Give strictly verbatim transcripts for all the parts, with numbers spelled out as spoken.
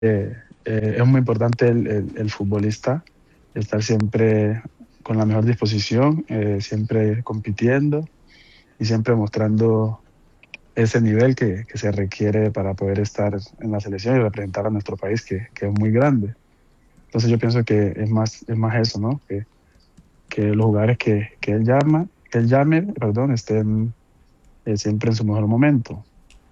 eh, eh, es muy importante el, el- el futbolista estar siempre con la mejor disposición, eh, siempre compitiendo y siempre mostrando ese nivel que, que se requiere para poder estar en la selección y representar a nuestro país, que, que es muy grande. Entonces yo pienso que es más, es más eso, ¿no? Que, que los jugadores que, que él llama, que él llame, perdón, estén eh, siempre en su mejor momento.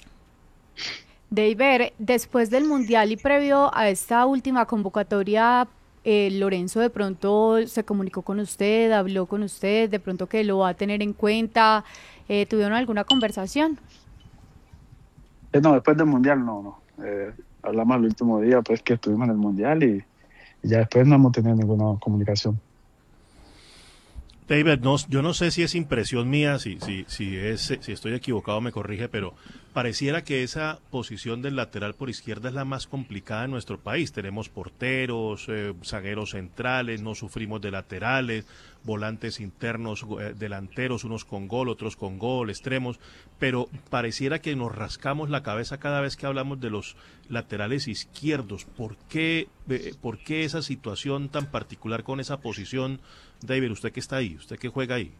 David, después del Mundial y previo a esta última convocatoria, eh, Lorenzo de pronto se comunicó con usted, habló con usted, de pronto que lo va a tener en cuenta, eh, ¿tuvieron alguna conversación? Eh, no, después del Mundial no, no. Eh, hablamos el último día, pues que estuvimos en el Mundial y, y ya después no hemos tenido ninguna comunicación. David, no, yo no sé si es impresión mía, si, si, si, es, si estoy equivocado me corrige, pero pareciera que esa posición del lateral por izquierda es la más complicada en nuestro país. Tenemos porteros, eh, zagueros centrales, no sufrimos de laterales, volantes internos, eh, delanteros, unos con gol, otros con gol, extremos, pero pareciera que nos rascamos la cabeza cada vez que hablamos de los laterales izquierdos. ¿Por qué, eh, por qué esa situación tan particular con esa posición? David, usted que está ahí, usted que juega ahí.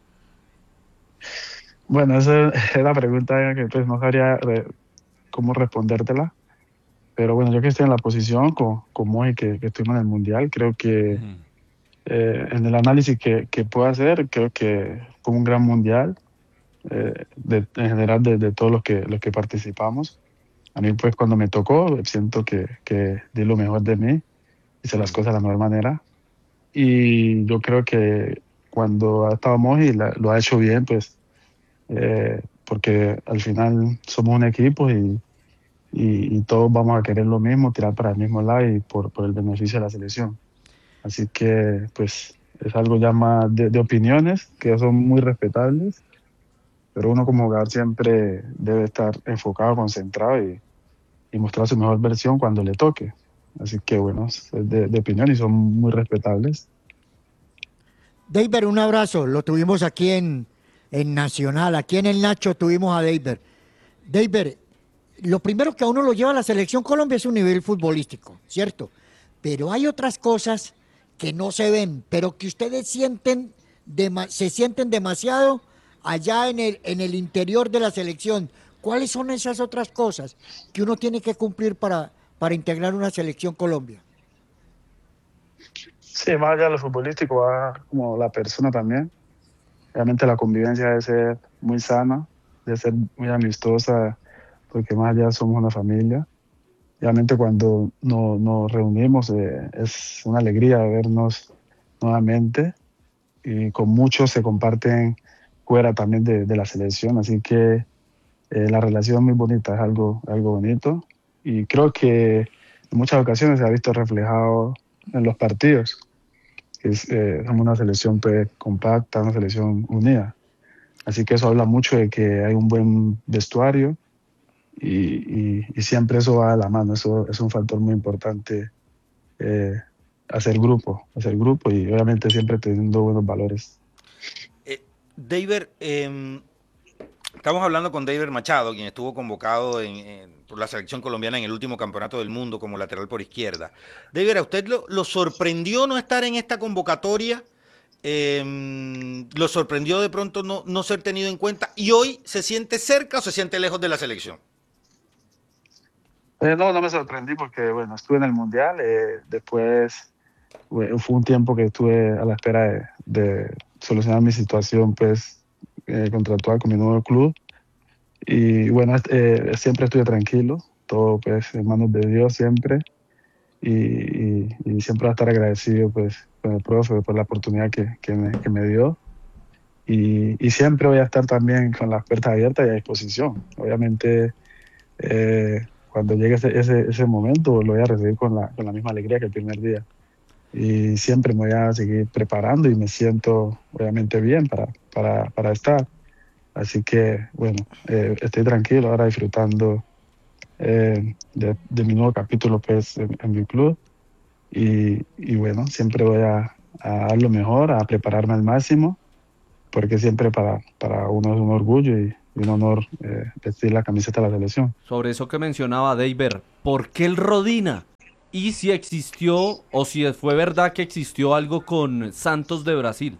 Bueno, esa es la pregunta que pues no sabría eh, cómo respondértela, pero bueno, yo que estoy en la posición con, con Moji, que, que estuvimos en el Mundial, creo que Ujú. eh, en el análisis que, que puedo hacer, creo que fue un gran Mundial, eh, de, en general de, de todos los que, los que participamos. A mí pues cuando me tocó, siento que, que di lo mejor de mí, hice las Mm. cosas de la mejor manera. Y yo creo que cuando ha estado Moji la- lo ha hecho bien, pues, eh, porque al final somos un equipo y, y, y todos vamos a querer lo mismo, tirar para el mismo lado y por, por el beneficio de la selección. Así que, pues, es algo ya más de, de opiniones que son muy respetables, pero uno como jugador siempre debe estar enfocado, concentrado y, y mostrar su mejor versión cuando le toque. Así que, bueno, es de, de opinión y son muy respetables. David, un abrazo. Lo tuvimos aquí en, en Nacional. Aquí en el Nacho tuvimos a David. David, lo primero que a uno lo lleva a la selección Colombia es un nivel futbolístico, ¿cierto? Pero hay otras cosas que no se ven, pero que ustedes sienten, dema- se sienten demasiado allá en el, en el interior de la selección. ¿Cuáles son esas otras cosas que uno tiene que cumplir para, para integrar una selección Colombia? Sí, más allá de lo futbolístico, va como la persona también. Realmente la convivencia debe ser muy sana, debe ser muy amistosa, porque más allá somos una familia. Realmente cuando no- nos reunimos eh, es una alegría vernos nuevamente y con muchos se comparten fuera también de, de la selección, así que eh, la relación es muy bonita, es algo, algo bonito y creo que en muchas ocasiones se ha visto reflejado en los partidos, que es, eh, somos una selección pues, compacta, una selección unida. Así que eso habla mucho de que hay un buen vestuario y, y- y siempre eso va a la mano. Eso es un factor muy importante, eh, hacer grupo, hacer grupo y obviamente siempre teniendo buenos valores. Eh, David, eh, estamos hablando con David Machado, quien estuvo convocado en, en, por la selección colombiana en el último campeonato del mundo como lateral por izquierda. David, ¿a usted lo, lo sorprendió no estar en esta convocatoria? Eh, ¿Lo sorprendió de pronto no, no ser tenido en cuenta? ¿Y hoy se siente cerca o se siente lejos de la selección? Eh, no, no me sorprendí porque, bueno, estuve en el Mundial, eh, después fue fue un tiempo que estuve a la espera de, de solucionar mi situación, pues, eh, contractual con mi nuevo club. Y bueno, eh, siempre estuve tranquilo, todo pues en manos de Dios siempre. Y, y- y siempre voy a estar agradecido pues con el profe por la oportunidad que, que me, que me dio. Y, y siempre voy a estar también con las puertas abiertas y a disposición. Obviamente, eh, cuando llegue ese, ese, ese momento, lo voy a recibir con la, con la misma alegría que el primer día. Y siempre me voy a seguir preparando y me siento obviamente bien para, para, para estar. Así que, bueno, eh, estoy tranquilo ahora disfrutando eh, de, de mi nuevo capítulo pues, en, en mi club. Y, y bueno, siempre voy a, a dar lo mejor, a prepararme al máximo, porque siempre para, para uno es un orgullo y, y un honor eh, vestir la camiseta de la selección. Sobre eso que mencionaba Deiber, ¿por qué el Rodina? Y si existió o si fue verdad que existió algo con Santos de Brasil.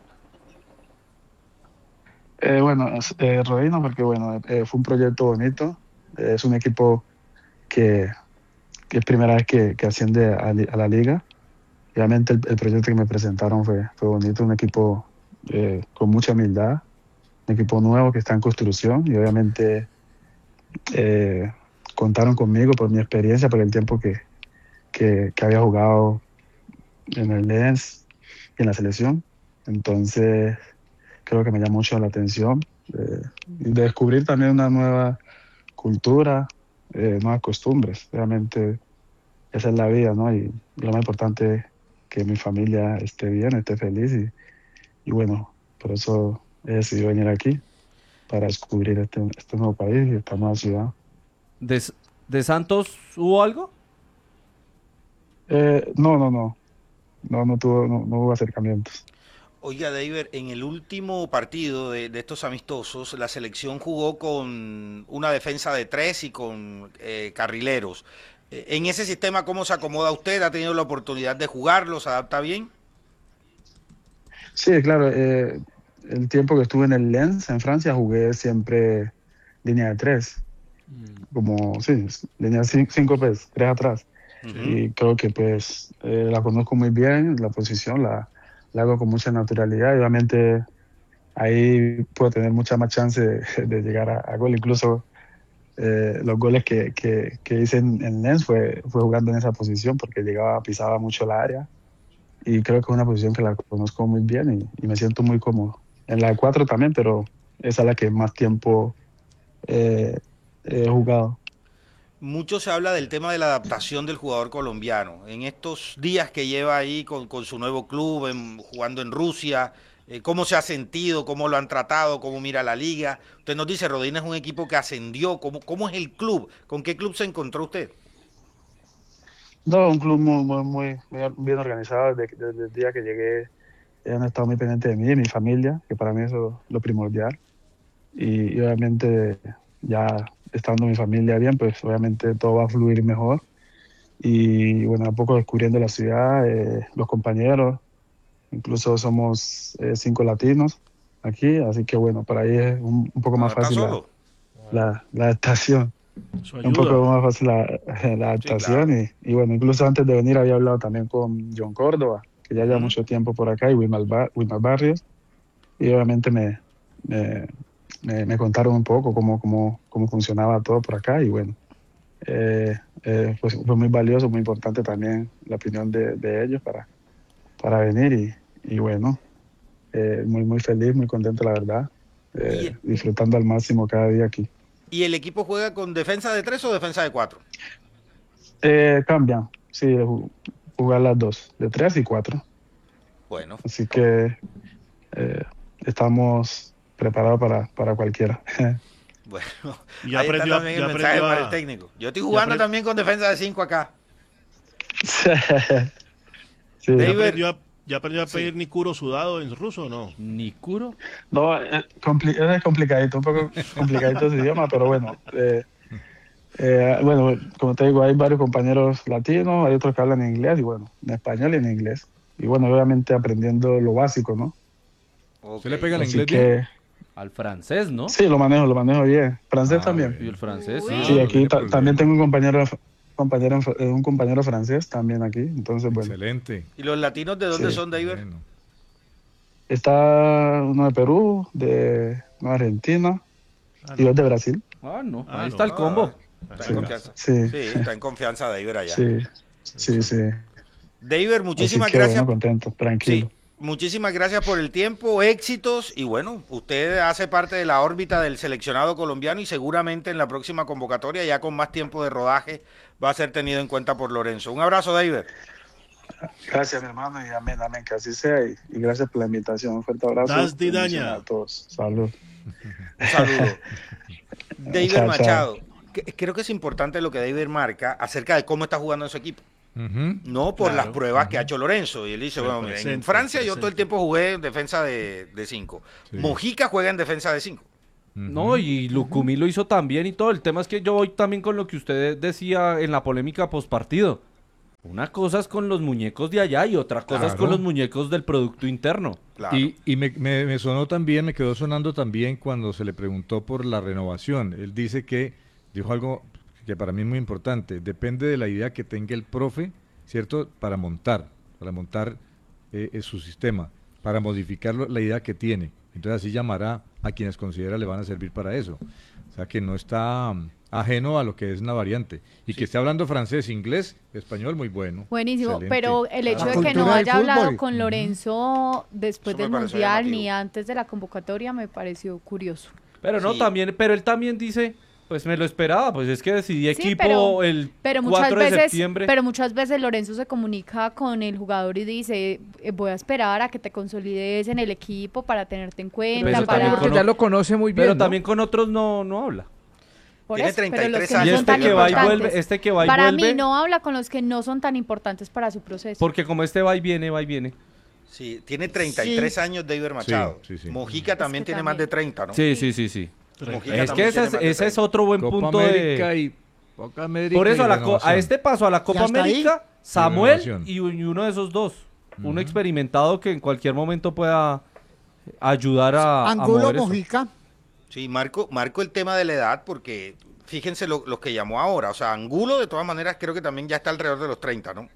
Eh, bueno, eh, Rodino, porque bueno, eh, fue un proyecto bonito, eh, es un equipo que, que es primera vez que, que asciende a, a la liga. Obviamente el, el proyecto que me presentaron fue, fue bonito, un equipo eh, con mucha humildad, un equipo nuevo que está en construcción y obviamente eh, contaron conmigo por mi experiencia, por el tiempo que, que, que había jugado en el Lens y en la selección. Entonces creo que me llama mucho la atención eh, y descubrir también una nueva cultura, eh, nuevas costumbres. Realmente esa es la vida, ¿no? Y, y lo más importante es que mi familia esté bien, esté feliz y, y bueno, por eso he decidido venir aquí para descubrir este, este nuevo país y esta nueva ciudad. ¿De, de Santos hubo algo? Eh, no, no, no, no, no, tuvo, no, no hubo acercamientos. Oiga, Deiber, en el último partido de, de estos amistosos, la selección jugó con una defensa de tres y con eh, carrileros. Eh, en ese sistema, ¿cómo se acomoda usted? ¿Ha tenido la oportunidad de jugarlo? ¿Se adapta bien? Sí, claro. Eh, el tiempo que estuve en el Lens, en Francia, jugué siempre línea de tres. Mm. Como, sí, línea de cinco, pues, tres atrás. Uh-huh. Y creo que, pues, eh, la conozco muy bien, la posición, la... la hago con mucha naturalidad y obviamente ahí puedo tener mucha más chance de, de llegar a, a gol. Incluso eh, los goles que, que, que hice en, en Lens fue, fue jugando en esa posición porque llegaba, pisaba mucho la área y creo que es una posición que la conozco muy bien y, y me siento muy cómodo. En la de cuatro también, pero esa es la que más tiempo eh, he jugado. Mucho se habla del tema de la adaptación del jugador colombiano. En estos días que lleva ahí con, con su nuevo club, en, jugando en Rusia, eh, ¿cómo se ha sentido? ¿Cómo lo han tratado? ¿Cómo mira la liga? Usted nos dice, Rodina es un equipo que ascendió. ¿Cómo, cómo es el club? ¿Con qué club se encontró usted? No, un club muy, muy, muy, muy bien organizado. Desde, desde el día que llegué, han estado muy pendientes de mí, de mi familia, que para mí eso es lo primordial. Y, y obviamente ya estando mi familia bien, pues obviamente todo va a fluir mejor. Y bueno, a poco descubriendo la ciudad, eh, los compañeros, incluso somos eh, cinco latinos aquí, así que bueno, para ahí es un, un poco más fácil la, la, la adaptación. Un poco más fácil la, la adaptación. Sí, claro. y, y bueno, incluso antes de venir había hablado también con John Córdoba, que ya lleva uh-huh. mucho tiempo por acá, y Wilmar, Bar- Wilmar Barrios, y obviamente me... me Me, me contaron un poco cómo, cómo, cómo funcionaba todo por acá y bueno, eh, eh, pues fue muy valioso, muy importante también la opinión de, de ellos para, para venir y, y bueno, eh, muy, muy feliz, muy contento la verdad, eh, ¿Y, disfrutando al máximo cada día aquí. ¿Y el equipo juega con defensa de tres o defensa de cuatro? Eh, cambian, sí, jugar las dos, de tres y cuatro. Bueno. Así que eh, estamos... preparado para, para cualquiera. Bueno, ya ahí aprendió, está también ya el mensaje a... para el técnico. Yo estoy jugando aprend... también con defensa de cinco acá. sí. ¿Ya aprendió a, ya aprendió a pedir sí. Nikuro sudado en ruso o no? ¿Nikuro? No, es, compli- es complicadito, un poco complicadito ese idioma, pero bueno. Eh, eh, bueno, como te digo, hay varios compañeros latinos, hay otros que hablan en inglés, y bueno, en español y en inglés. Y bueno, obviamente aprendiendo lo básico, ¿no? Okay. ¿Se le pega el Así inglés que, bien? Al francés, ¿no? Sí, lo manejo, lo manejo bien. Francés ah, también. ¿Y el francés? Sí, sí aquí ta- también tengo un compañero, compañero, un compañero francés también aquí, entonces bueno. Excelente. ¿Y los latinos de dónde sí. son, Deiber? Bueno. Está uno de Perú, de no, Argentina ah, no. y dos de Brasil. Ah, no, ah, ahí no. está el combo. Ah, está, sí. en confianza. Sí. sí, está en confianza Deiber allá. Sí, sí, sí. Deiber, muchísimas Así que, gracias. Bueno, contento, tranquilo. Sí. Muchísimas gracias por el tiempo, éxitos y bueno, usted hace parte de la órbita del seleccionado colombiano y seguramente en la próxima convocatoria ya con más tiempo de rodaje va a ser tenido en cuenta por Lorenzo. Un abrazo, Deiber. Gracias, mi hermano, y amén, amén, que así sea y, y gracias por la invitación. Un fuerte abrazo a todos. Salud. Un saludo. Deiber Machado, que, creo que es importante lo que Deiber marca acerca de cómo está jugando en su equipo. Uh-huh. No por claro. las pruebas uh-huh. que ha hecho Lorenzo. Y él dice, bueno, presente, en Francia yo todo el tiempo jugué en defensa de cinco. Sí. Mojica juega en defensa de cinco. No, y Lucumí lo hizo también y todo. El tema es que yo voy también con lo que usted decía en la polémica postpartido. Una cosa es con los muñecos de allá y otra cosa Claro. es con los muñecos del Producto Interno. Claro. Y, y me, me- me sonó también, me quedó sonando también cuando se le preguntó por la renovación. Él dice que, dijo algo que para mí es muy importante, depende de la idea que tenga el profe, ¿cierto? Para montar, para montar eh, eh, su sistema, para modificar lo- la idea que tiene. Entonces así llamará a quienes considera le van a servir para eso. O sea que no está mm, ajeno a lo que es una variante. Y que esté hablando francés, inglés, español, muy bueno. Buenísimo, Excelente. pero el hecho La de que no cultura del haya hablado fútbol. con Lorenzo después Eso me del pareció Mundial llamativo. ni antes de la convocatoria me pareció curioso. Pero no, Sí. también, pero él también dice, pues me lo esperaba, pues es que decidí Sí, equipo pero- el Pero muchas cuatro de veces, septiembre. pero muchas veces Lorenzo se comunica con el jugador y dice, eh, voy a esperar a que te consolides en el equipo para tenerte en cuenta, Pero eso para... también Porque ya lo conoce muy bien. pero ¿no? también con otros no, no habla. Por Tiene eso, pero treinta y los tres que no Y años, son este tan que va y importantes. vuelve, este que va y Para vuelve, mí no habla con los que no son tan importantes para su proceso. porque como este va y viene, va y viene. Sí, tiene treinta y tres Sí. años David Machado. Sí, sí, sí. Mojica también que tiene más de también. treinta, ¿no? Sí, sí, sí, sí. Mojica Es que también ese tiene es, más de ese es treinta. otro buen Copa punto América de... y Copa América Por eso y a, la co- renovación. a este paso, a la Copa hasta ahí. América, Samuel renovación. y, un- y uno de esos dos. Un experimentado que en cualquier momento pueda ayudar a, a Angulo mover eso. Mojica. Sí, marco, marco el tema de la edad porque fíjense lo- los que llamó ahora. O sea, Angulo de todas maneras creo que también ya está alrededor de los treinta, ¿no?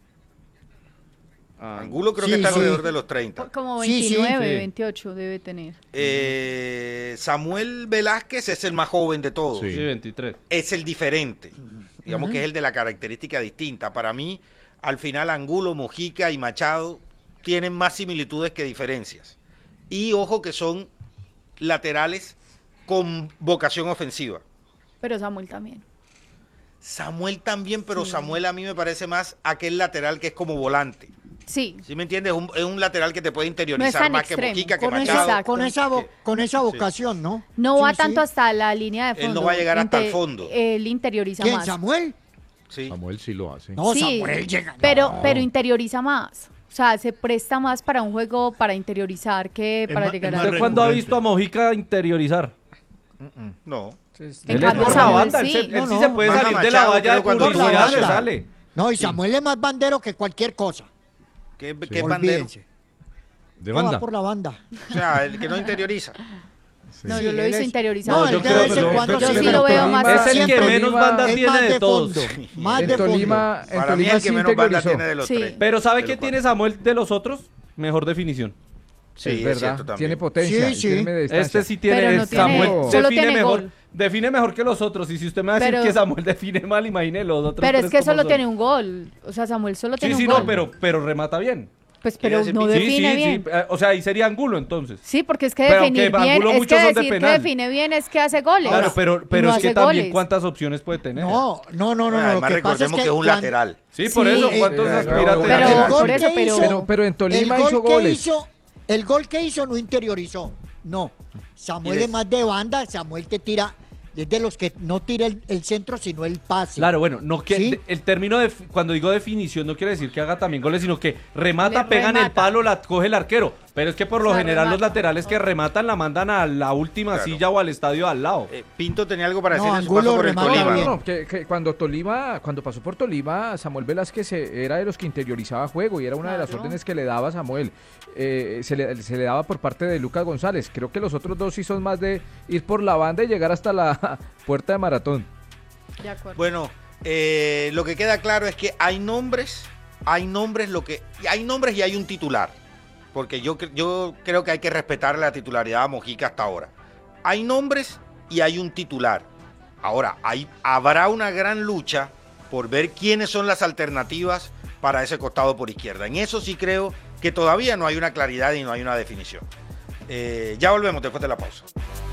Angulo creo Sí, que está sí. alrededor de los treinta. Como Sí, sí. veintinueve, Sí. veintiocho debe tener. Eh, Samuel Velázquez es el más joven de todos. Sí. Sí, veintitrés. Es el diferente. Digamos que es el de la característica distinta. Para mí, al final, Angulo, Mojica y Machado tienen más similitudes que diferencias. Y ojo que son laterales con vocación ofensiva. Pero Samuel también. Samuel también, pero Sí. Samuel a mí me parece más aquel lateral que es como volante. Sí, ¿Sí me entiendes? Es un, es un lateral que te puede No es interiorizar tan más que extremo. Mojica, que Con Machado. esa, Exacto. con, esa vo- con esa vocación, ¿no? no Sí, va sí. tanto hasta la línea de Él fondo. no va a llegar hasta el Inte- fondo. Él interioriza ¿Quién, más. Samuel? Sí. Samuel sí lo hace. No, Sí, Samuel llega. pero, no. pero interioriza más. O sea, se presta más para un juego para interiorizar que Es para ma- llegar es a... más ¿Usted cuándo ha recurrente. visto a Mojica interiorizar? No. En Él es cambio, por la Samuel banda, él, sí. se- él No, sí no. se puede Manda salir de la Machado, valla de creo, cuando publicidad, por la se banda. sale. No, y Samuel es más bandero que cualquier cosa. ¿Qué, qué bandero? Olvídense. De No, va banda. por la banda. O sea, el que no interioriza. No, Sí, yo lo él hice es- interiorizado. No, yo él de creo vez que en lo- cuando yo sí, sí pero lo veo Tolima más- Es el que siempre menos Tolima- bandas es tiene más de de todos. fondo, más En de fondo. Tolima, en Para mí Tolima el que sí menos banda interiorizó. tiene de los Sí. tres. Pero ¿sabe De qué los tiene cuatro. Samuel de los otros? Mejor definición. Sí, es es verdad. cierto también. Tiene potencia. Sí, y sí. tiene de distancia. Este sí tiene, Pero no tiene- Samuel solo define tiene mejor, gol. define mejor que los otros. Y si usted me va a decir Pero- que Samuel define mal, imagine los otros Pero es tres que cómo solo son. tiene un gol. O sea, Samuel solo Sí, tiene sí, un gol. no, pero, pero remata bien. Pues Quiere pero decir no Pi- Sí, define sí, bien. sí. eh, O sea, ahí sería Angulo entonces. Sí, porque es que Pero definir que bien, Angulo es que muchos son de decir que penal. define bien es que hace goles. Claro, pero, Y pero no es que hace también goles. cuántas opciones puede tener. No, no, no, no. Bueno, no, además lo que pasa es recordemos que, que es un cuan- lateral. Sí, por Sí, eso, eh, ¿cuántos eh, aspira a pero- tener? Pero- el gol por eso, que pero- hizo- Pero, pero en el Tolima gol hizo que goles. hizo, el gol que hizo no interiorizó. No. Samuel Y es des- más de banda. Samuel te tira, es de los que no tira el, el centro, sino el pase. Claro, bueno, no que Sí. de- el término de cuando digo definición no quiere decir que haga también goles, sino que remata, Le pega en el remata. palo, la coge el arquero. Pero es que por lo O sea, general los remata. laterales que rematan la mandan a la última Claro. silla o al estadio al lado. Eh, Pinto tenía algo para No, decir en su Angulo paso por el remata Tolima. bien. No, no, que, que cuando Tolima, cuando pasó por Tolima, Samuel Velázquez eh, era de los que interiorizaba juego y era una de las Claro. órdenes que le daba a Samuel. Eh, se, le, se le daba por parte de Lucas González. Creo que los otros dos sí son más de ir por la banda y llegar hasta la puerta de maratón. De acuerdo. Bueno, eh, lo que queda claro es que hay nombres, hay nombres, lo que hay nombres y hay un titular, porque yo, cre- yo creo que hay que respetar la titularidad a Mojica hasta ahora. Hay nombres y hay un titular. Ahora, hay, habrá una gran lucha por ver quiénes son las alternativas para ese costado por izquierda. En eso sí creo que todavía no hay una claridad y no hay una definición. Eh, ya volvemos después de la pausa.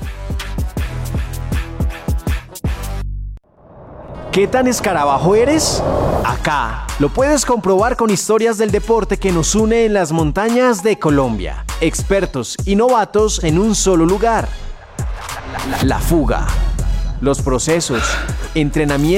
¿Qué tan escarabajo eres? Acá lo puedes comprobar con historias del deporte que nos une en las montañas de Colombia. Expertos y novatos en un solo lugar. La, la fuga. Los procesos,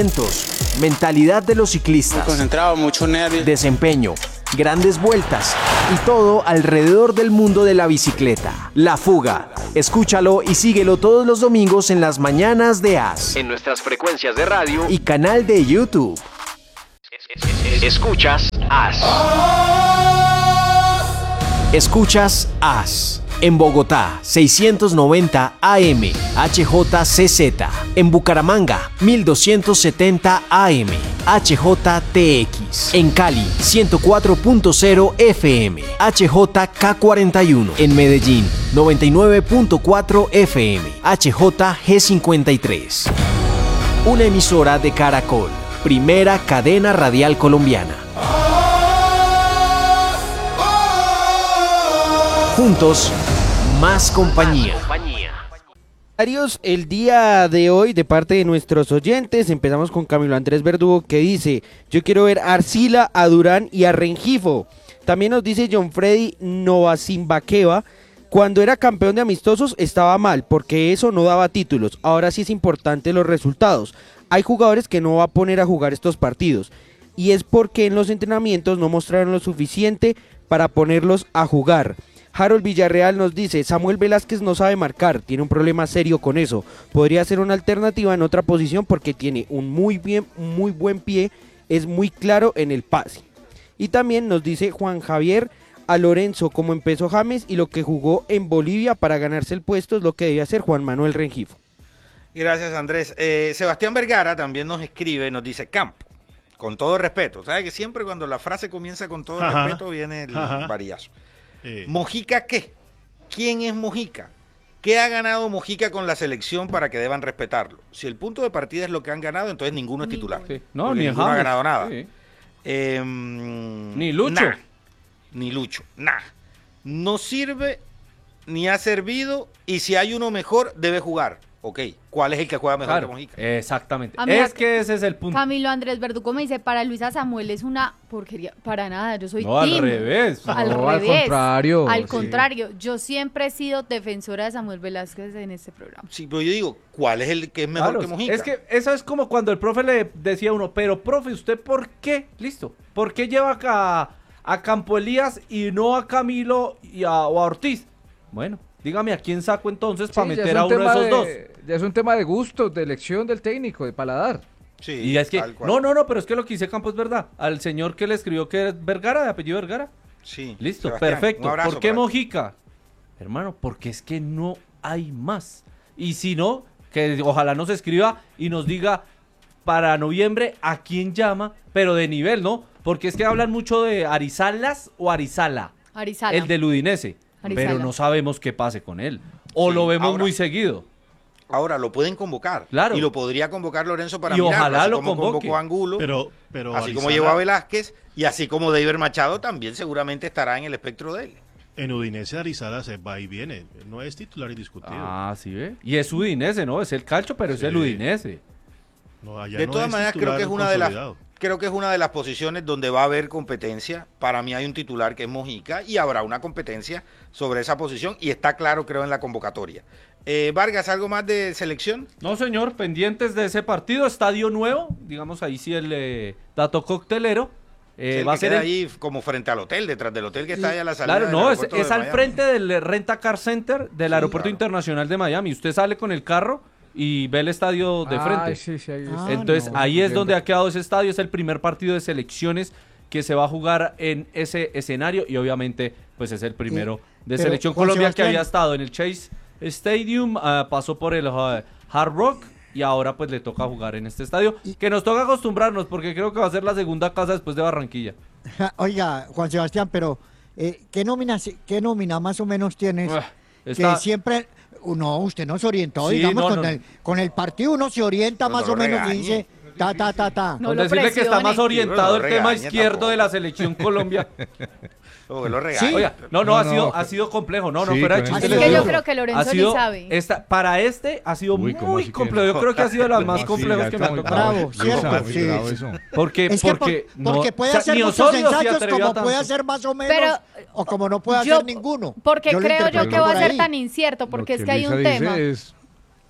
entrenamientos, mentalidad de los ciclistas. Concentrado, mucho nervio. Desempeño, grandes vueltas y todo alrededor del mundo de la bicicleta. La Fuga. Escúchalo y síguelo todos los domingos en las mañanas de As, en nuestras frecuencias de radio y canal de YouTube. Escuchas As. Escuchas As. En Bogotá, seiscientos noventa A M, H J C Z. En Bucaramanga, mil doscientos setenta A M, H J T X. En Cali, ciento cuatro punto cero F M, H J K cuarenta y uno. En Medellín, noventa y nueve punto cuatro F M, H J G cincuenta y tres. Una emisora de Caracol, primera cadena radial colombiana. Juntos, más compañía. El día de hoy, de parte de nuestros oyentes, empezamos con Camilo Andrés Verdugo, que dice: yo quiero ver a Arcila, a Durán y a Rengifo. También nos dice John Freddy Novasimbaqueva: cuando era campeón de amistosos estaba mal, porque eso no daba títulos. Ahora sí es importante los resultados. Hay jugadores que no va a poner a jugar estos partidos, y es porque en los entrenamientos no mostraron lo suficiente para ponerlos a jugar. Harold Villarreal nos dice: Samuel Velázquez no sabe marcar, tiene un problema serio con eso. Podría ser una alternativa en otra posición porque tiene un muy bien, muy buen pie, es muy claro en el pase. Y también nos dice Juan Javier: a Lorenzo, como empezó James y lo que jugó en Bolivia para ganarse el puesto es lo que debía hacer Juan Manuel Rengifo. Gracias, Andrés. Eh, Sebastián Vergara también nos escribe, nos dice: Campo, con todo respeto. ¿Sabes que siempre cuando la frase comienza con todo Ajá. respeto viene el Ajá. varillazo? Eh, ¿Mojica qué? ¿Quién es Mojica? ¿Qué ha ganado Mojica con la selección para que deban respetarlo? Si el punto de partida es lo que han ganado, entonces ninguno es titular. Sí. No, Porque ni ninguno James. ha ganado nada. Sí. Eh, Ni Lucho. nah. Ni Lucho. Nah. No sirve ni ha servido, y si hay uno mejor, debe jugar. Ok, ¿cuál es el que juega mejor Claro, que Mojica? Exactamente. A mí Es ac- que ese es el punto. Camilo Andrés Verdugo me dice: para Luisa Samuel es una porquería. Para nada, yo soy No, al team. revés. Al No, al revés. contrario, Al sí. contrario, yo siempre he sido defensora de Samuel Velázquez en este programa. Sí, pero yo digo, ¿cuál es el que es mejor Claro, que Mojica? es que eso es como cuando el profe le decía a uno: pero profe, ¿usted por qué? Listo. ¿Por qué lleva acá a Campo Elías y no a Camilo y a, o a Ortiz? Bueno, dígame a quién saco entonces Sí, para ya es meter un a uno de tema esos dos. Ya es un tema de gusto, de elección del técnico, de paladar. Sí, Y es que, tal cual. no, no, no, pero es que lo que dice Campo es verdad. Al señor que le escribió que es Vergara, de apellido Vergara. Sí, Listo, Sebastián, perfecto. un abrazo ¿Por qué para ti. Mojica? Hermano, porque es que no hay más. Y si no, que ojalá nos escriba y nos diga para noviembre a quién llama, pero de nivel, ¿no? Porque es que hablan mucho de Arizalas o Arizala, Arizala. el del Udinese, Arizala. pero no sabemos qué pase con él. O Sí, lo vemos ahora- muy seguido. Ahora lo pueden convocar. Claro. Y lo podría convocar Lorenzo para Y mirarlo, ojalá así lo como convoque. convocó a Angulo, pero, pero así como Arizala llevó a Velázquez, y así como David Machado también seguramente estará en el espectro de él. en Udinese Arizala se va y viene. No es titular indiscutido. Ah, sí ve. Y es Udinese, ¿no? Es el calcho, pero es Sí. el Udinese. No, allá De no todas es maneras, creo titular que es una de las consolidado. creo que es una de las posiciones donde va a haber competencia. Para mí hay un titular que es Mojica y habrá una competencia sobre esa posición y está claro, creo, en la convocatoria. Eh, Vargas, ¿algo más de selección? No, señor, pendientes de ese partido, estadio nuevo, digamos ahí sí el eh, dato coctelero. Eh, Sí, el va a que ser queda el- ahí como frente al hotel, detrás del hotel que está ahí a la salida. Claro, del no, es, aeropuerto es de al Miami. frente del eh, Renta Car Center del Sí, Aeropuerto claro. Internacional de Miami. Usted sale con el carro y ve el estadio de Ay, frente. sí, sí, ahí Ah, está. Entonces no, ahí es viendo. donde ha quedado ese estadio, es el primer partido de selecciones que se va a jugar en ese escenario y obviamente pues es el primero de pero, Selección Juan Colombia que Sebastián. había estado en el Chase Stadium, ah, pasó por el ah, Hard Rock y ahora pues le toca jugar en este estadio, que nos toca acostumbrarnos porque creo que va a ser la segunda casa después de Barranquilla. Oiga, Juan Sebastián, pero eh, ¿qué, nómina, ¿qué nómina más o menos tienes? Ah, Que está- siempre, no, usted no se orientó, Sí, digamos, no, con, no. El, con el partido uno se orienta No, más no o lo menos y regañe. dice, ta, ta, ta, ta. No Con lo decirle que está presione. más orientado el Sí, tema regañe izquierdo tampoco. de la Selección Colombia. O que lo regañe. Oiga, no, no, No, ha, no. sido, ha sido complejo, no, no, Sí, fuera de con chiste ese Así les que yo digo. creo que Lorenzo Ha sido, ni sabe. esta, para este ha sido Uy, ¿cómo muy así que complejo. Yo no? creo que ha sido de las más Sí, complejos ya que me ha está muy tocado. bravo, Muy ¿cierto? bravo, muy Sí, bravo sí. eso. Porque, Es que por- porque, no- porque puede o sea, hacer ni muchos Osorio se ensayos atrevía como tanto. puede hacer más o menos, Pero, o como no puede yo- hacer ninguno. Porque Yo lo creo yo interpreto que va a por ser ahí. tan incierto, porque Lo es que hay Luisa un dice tema. es-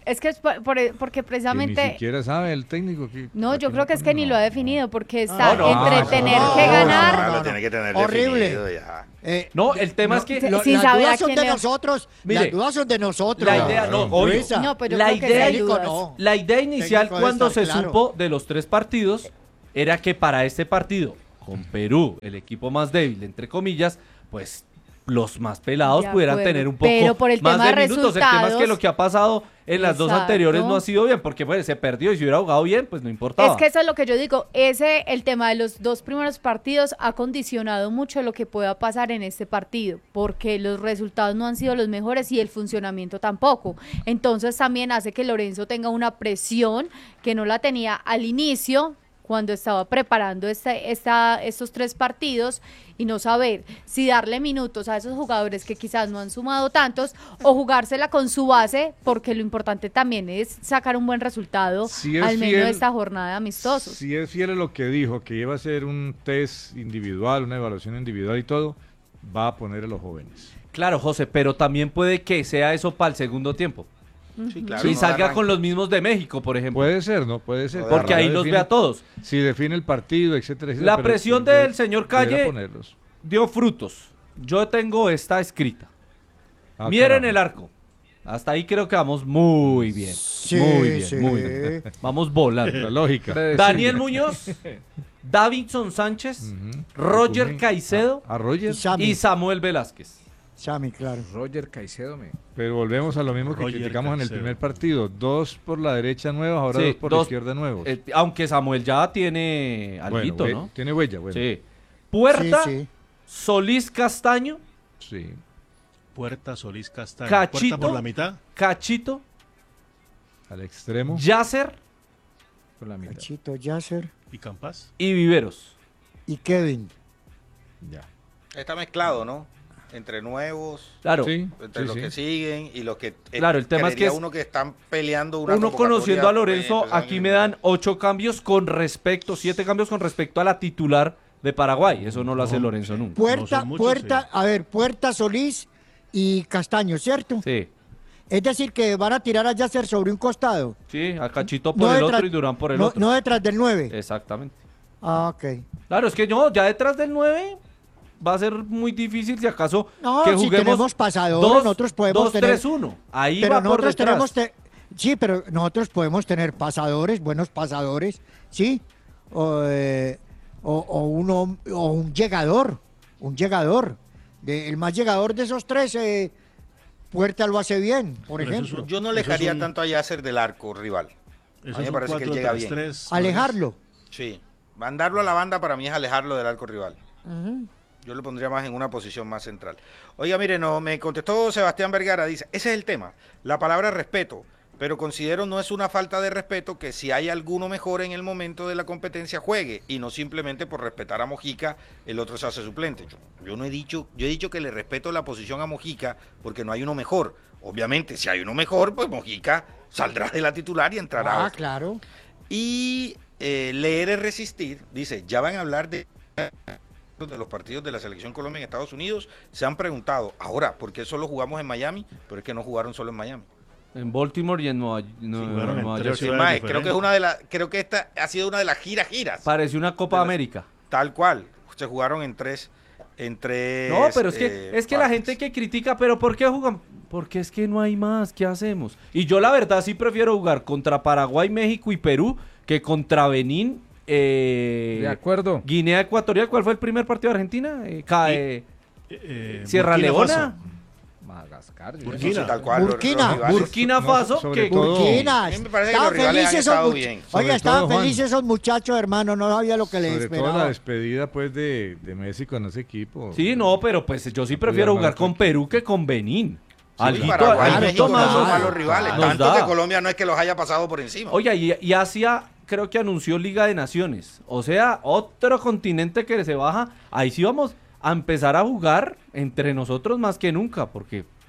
Es que es por- por- porque Que precisamente... ni siquiera sabe el técnico. Que, No, ¿a yo quién creo que es que ni no? lo ha definido, porque está no, entre no, tener no, que no, ganar... Ah, no, lo no. tiene que tener Horrible. definido ya. Eh, No, el tema es que... lo- sin las saber a dudas son quién de le- nosotros. Mire, las dudas son de nosotros. la idea, no, obvio. Luisa. No, pero yo La creo que idea- sí hay Técnico dudas. no. La idea inicial Técnico debe cuando estar se claro. supo de los tres partidos era que para este partido, con Perú, el equipo más débil, entre comillas, pues los más pelados De pudieran acuerdo. tener un poco Pero por el más tema de de minutos. El tema es que resultados- lo que ha pasado en las dos Exacto. anteriores no ha sido bien, porque pues, se perdió y si hubiera jugado bien, pues no importaba. Es que eso es lo que yo digo, ese, el tema de los dos primeros partidos ha condicionado mucho lo que pueda pasar en este partido, porque los resultados no han sido los mejores y el funcionamiento tampoco. Entonces también hace que Lorenzo tenga una presión que no la tenía al inicio, cuando estaba preparando este, esta, estos tres partidos, y no saber si darle minutos a esos jugadores que quizás no han sumado tantos o jugársela con su base, porque lo importante también es sacar un buen resultado Si es al menos fiel- de esta jornada de amistosos. Si es fiel a lo que dijo, que iba a ser un test individual, una evaluación individual y todo, va a poner a los jóvenes. Claro, José, pero también puede que sea eso para el segundo tiempo. Sí, claro, Si no salga arranca. con los mismos de México, por ejemplo. Puede ser, ¿no? Puede ser. Porque ahí Ya los define- ve a todos. Si define el partido, etcétera, etcétera. La pero presión puede- del señor pudiera Calle ponerlos. dio frutos. Yo tengo esta escrita. Ah, Miren caramba. el arco. Hasta ahí creo que vamos muy bien. Sí, muy bien, sí. muy bien. Vamos volando. La lógica. De- Daniel Muñoz, Davinson Sánchez, Ujú. Roger Ujú. Caicedo A, a Roger. Y Sammy. y Samuel Velázquez. Sammy, claro. Roger Caicedo me... Pero volvemos a lo mismo que Roger criticamos en el Caicedo. primer partido. Dos por la derecha nuevos, ahora Sí, dos por la dos- izquierda nuevos. Eh, aunque Samuel ya tiene Bueno, alguito, hue- ¿no? Tiene huella, bueno. Sí. Puerta, Sí, sí. Solís Castaño, Sí. Puerta, Solís, Castaño. Cachito. Puerta por la mitad. Cachito, Al extremo. Yasser Por la mitad. Cachito, Yasser Y Campas. y Viveros. y Kevin. Ya. Está mezclado, ¿no? Entre nuevos, Claro, Sí, entre sí, los sí. que siguen y los que eh, Claro, el tema es que creería es- uno que están peleando una uno convocatoria, conociendo a pues, Lorenzo, empezando aquí en- me dan ocho cambios con respecto, siete cambios con respecto a la titular de Paraguay. Eso no lo hace Lorenzo nunca. Puerta, son muchos, Puerta, sí. a ver, Puerta, Solís y Castaño, ¿cierto? Sí, Es decir, que van a tirar a Yasser sobre un costado. sí, a Cachito por No el detrás- otro y Durán por el no, otro. no detrás del nueve. Exactamente. Ah, ok. Claro, es que no, ya detrás del nueve va a ser muy difícil si acaso No, que si juguemos tenemos pasadores, dos- nosotros podemos dos, tener- tres, uno. Ahí Pero va por nosotros detrás. tenemos... te- Sí, pero nosotros podemos tener pasadores, buenos pasadores, ¿sí? O, eh, o, o uno, o un llegador, un llegador. De- el más llegador de esos tres, eh, Puerta lo hace bien, por Pero eso es ejemplo. un- Yo no Eso es alejaría un- tanto a Yasser del arco rival. Eso A mí me es un parece que él cuatro llega tres bien. tres. Alejarlo. Sí. Mandarlo a la banda para mí es alejarlo del arco rival. Ujú. Yo lo pondría más en una posición más central. Oiga, mire, no, me contestó Sebastián Vergara, dice, ese es el tema, la palabra respeto, pero considero no es una falta de respeto que si hay alguno mejor en el momento de la competencia juegue y no simplemente por respetar a Mojica el otro se hace suplente. Yo, yo no he dicho, yo he dicho que le respeto la posición a Mojica porque no hay uno mejor. Obviamente, si hay uno mejor, pues Mojica saldrá de la titular y entrará Ah, otro. claro. Y eh, leer es resistir, dice, ya van a hablar de de los partidos de la Selección Colombia en Estados Unidos, se han preguntado, ahora, ¿por qué solo jugamos en Miami? Pero es que no jugaron solo en Miami. En Baltimore y en Nueva, no- jugaron en Nueva tres York. Sí, ciudades mae, creo diferentes. que es una de las, creo que esta ha sido una de las giras giras. Pareció una Copa De las- América. Tal cual. Se jugaron en tres, en tres. No, pero es que eh, es que la partes. gente que critica, pero ¿por qué jugan? Porque es que no hay más, ¿qué hacemos? Y yo la verdad sí prefiero jugar contra Paraguay, México y Perú que contra Benín, eh, De acuerdo. Guinea Ecuatorial. ¿Cuál fue el primer partido de Argentina? Eh, ca- eh, Eh, Sierra Burkina Leona. Faso. Madagascar. yo Burkina. no Sí, sé. tal cual. los- Burkina. los rivales. Burkina No, Faso, sobre que todo- Burkina. A mí me parece que Estaban los rivales han felices esos estado much- bien. Sobre Oiga, estaban todo, Juan. felices esos muchachos, hermano. No sabía lo que les Sobre todo la esperaba. despedida pues de, de Messi con ese equipo. sí, no, pero pues yo sí No prefiero podía jugar armar con otro Perú que con Benín. Sí, Alguito- Paraguay y alguito México más no son nos- malos rivales. nos Tanto da. que Colombia no es que los haya pasado por encima. Oiga, y, y Asia creo que anunció Liga de Naciones. O sea, otro continente que se baja. Ahí sí vamos a empezar a jugar entre nosotros más que nunca, porque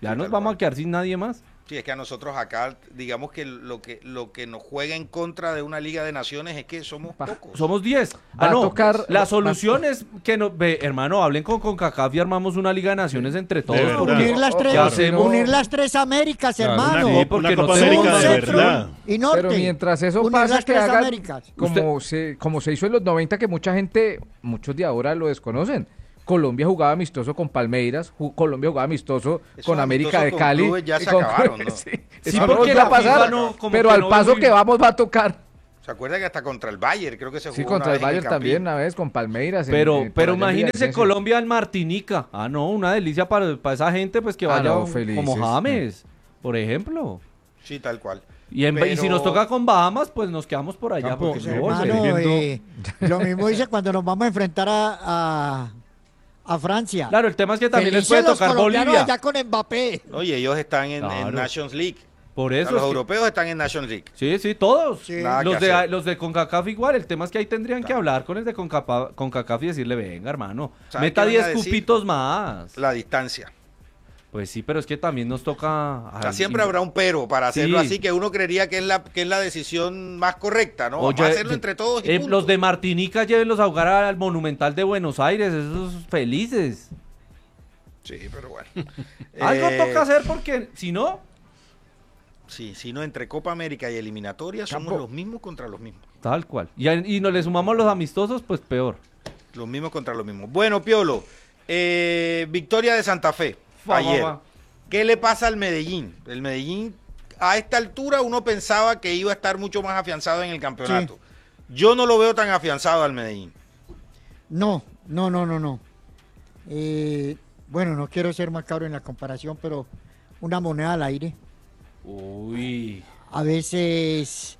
Ya nos vamos a quedar sin nadie más. Sí, es que a nosotros acá, digamos que lo que lo que nos juega en contra de una Liga de Naciones es que somos pocos. Somos diez. Va Ah, a no, tocar- la va- solución es que, no, ve, hermano, hablen con CONCACAF y armamos una Liga de Naciones entre todos. verdad. porque Unir las tres, ya hacemos- unir las tres Américas, Claro, hermano. Una, Sí, porque una no Copa tenemos América de centro verdad. y norte. Pero mientras eso Unir pasa, las que tres hagan Américas. como se, como se hizo en los noventa, que mucha gente, muchos de ahora lo desconocen. Colombia jugaba amistoso con Palmeiras, ju- Colombia jugaba amistoso Esos con América amistosos de con Cali. clubes ya y se con- acabaron, ¿no? Sí, Sí, eso no porque volvió la a pasar, FIFA no- como pero que al no paso ve muy- que vamos va a tocar. ¿Se acuerda que hasta contra el Bayern creo que se jugó Sí, una contra el vez en Bayern Campín? también una vez, con Palmeiras. en- Pero, en- por pero allá en imagínese Villavicencio. Colombia en Martinica. Ah, no, una delicia para, para esa gente, pues que Ah, vaya no, un- felices. como James, por ejemplo. Sí, tal cual. Y, en- y si Pero- nos toca con Bahamas, pues nos quedamos por allá. Campo, Porque eh, no, hermano, Hermano, viendo- eh, lo mismo dice cuando nos vamos a enfrentar a, a, a Francia. Claro, el tema es que también les Felices puede los tocar colombianos Bolivia. allá con Mbappé. Oye, ellos están en, en Claro. Nations League. Por O sea, eso. los es que- europeos están en Nations League. Sí, sí, todos. Sí. Nada Los que de, hacer. los de CONCACAF igual. El tema es que ahí tendrían que hablar con el de CONCACAF, CONCACAF y decirle, venga, hermano, ¿Sabe meta qué van a diez decir? cupitos más. La distancia. Pues sí, pero es que también nos toca... O sea, ay, siempre sí. habrá un pero para hacerlo Sí. así, que uno creería que es la que es la decisión más correcta, ¿no? Vamos Oye, a hacerlo entre todos y eh, punto. los de Martinica llévenlos a jugar al Monumental de Buenos Aires, esos felices. Sí, pero bueno. Algo Eh, toca hacer porque si no, Sí, si no, entre Copa América y eliminatoria somos Campo. los mismos contra los mismos. tal cual. Y, a- y nos le sumamos los amistosos, pues peor. Los mismos contra los mismos. Bueno, Piolo, eh, victoria de Santa Fe Va, ayer. va, va. ¿Qué le pasa al Medellín? El Medellín, a esta altura, uno pensaba que iba a estar mucho más afianzado en el campeonato. Yo no lo veo tan afianzado al Medellín. No, no, no, no, no. Eh, bueno, no quiero ser macabro en la comparación, pero una moneda al aire. Uy. A veces,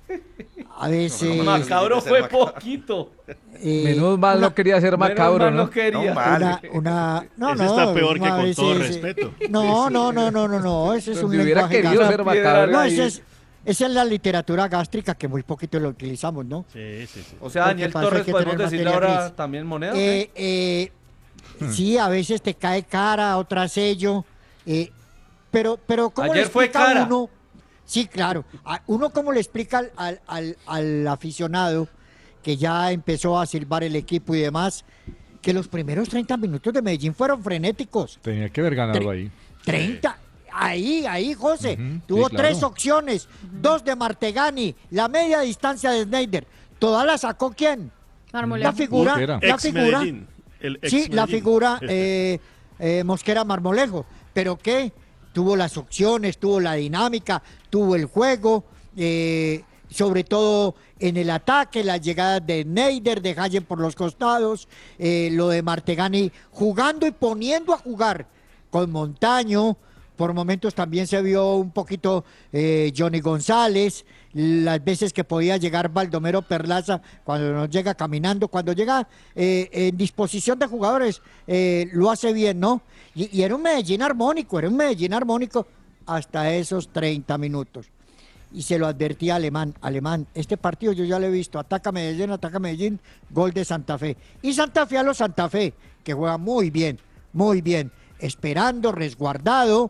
a veces, Macabro ser fue macabro. poquito. eh, Menos mal una- no quería ser macabro, Menos mal ¿no? no quería. No, mal. una, una, no, Ese no, está peor que a con todo veces, eh, respeto. No, no, no, no, no, no, ese es Pero un si hubiera lenguaje querido gástrico. ser macabro. No, ahí. ese es, esa es la literatura gástrica que muy poquito lo utilizamos, ¿no? Sí, sí, sí. O sea, Porque Daniel para eso Torres, hay que podemos tener decirle materia ahora gris. también moneda. ¿o qué? Eh, eh, Sí, a veces te cae cara, otra sello, eh, pero, pero ¿cómo Ayer le fue explica cara. uno? Sí, claro. A- Uno cómo le explica al, al, al- al aficionado que ya empezó a silbar el equipo y demás, que los primeros treinta minutos de Medellín fueron frenéticos. Tenía que haber ganado Tre- ahí. treinta. Ahí, ahí, José. Ujú, Tuvo sí, claro. tres opciones, dos de Martegani, la media distancia de Snyder. ¿Toda la sacó quién? Marmolejo. La figura, Mosquera. la Ex figura. Medellín. El ex Sí, la Medellín. figura eh, eh, Mosquera Marmolejo. ¿Pero qué? Tuvo las opciones, tuvo la dinámica, tuvo el juego, eh, sobre todo en el ataque, las llegadas de Neider, de Hayen por los costados, eh, lo de Martegani jugando y poniendo a jugar con Montaño. Por momentos también se vio un poquito eh, Johnny González, las veces que podía llegar Baldomero Perlaza cuando no llega caminando, cuando llega eh, en disposición de jugadores, eh, lo hace bien, ¿no? Y, y era un Medellín armónico, era un Medellín armónico hasta esos treinta minutos. Y se lo advertía Alemán, Alemán, este partido yo ya lo he visto, ataca Medellín, ataca Medellín, gol de Santa Fe. Y Santa Fe a los Santa Fe, que juega muy bien, muy bien, esperando, resguardado,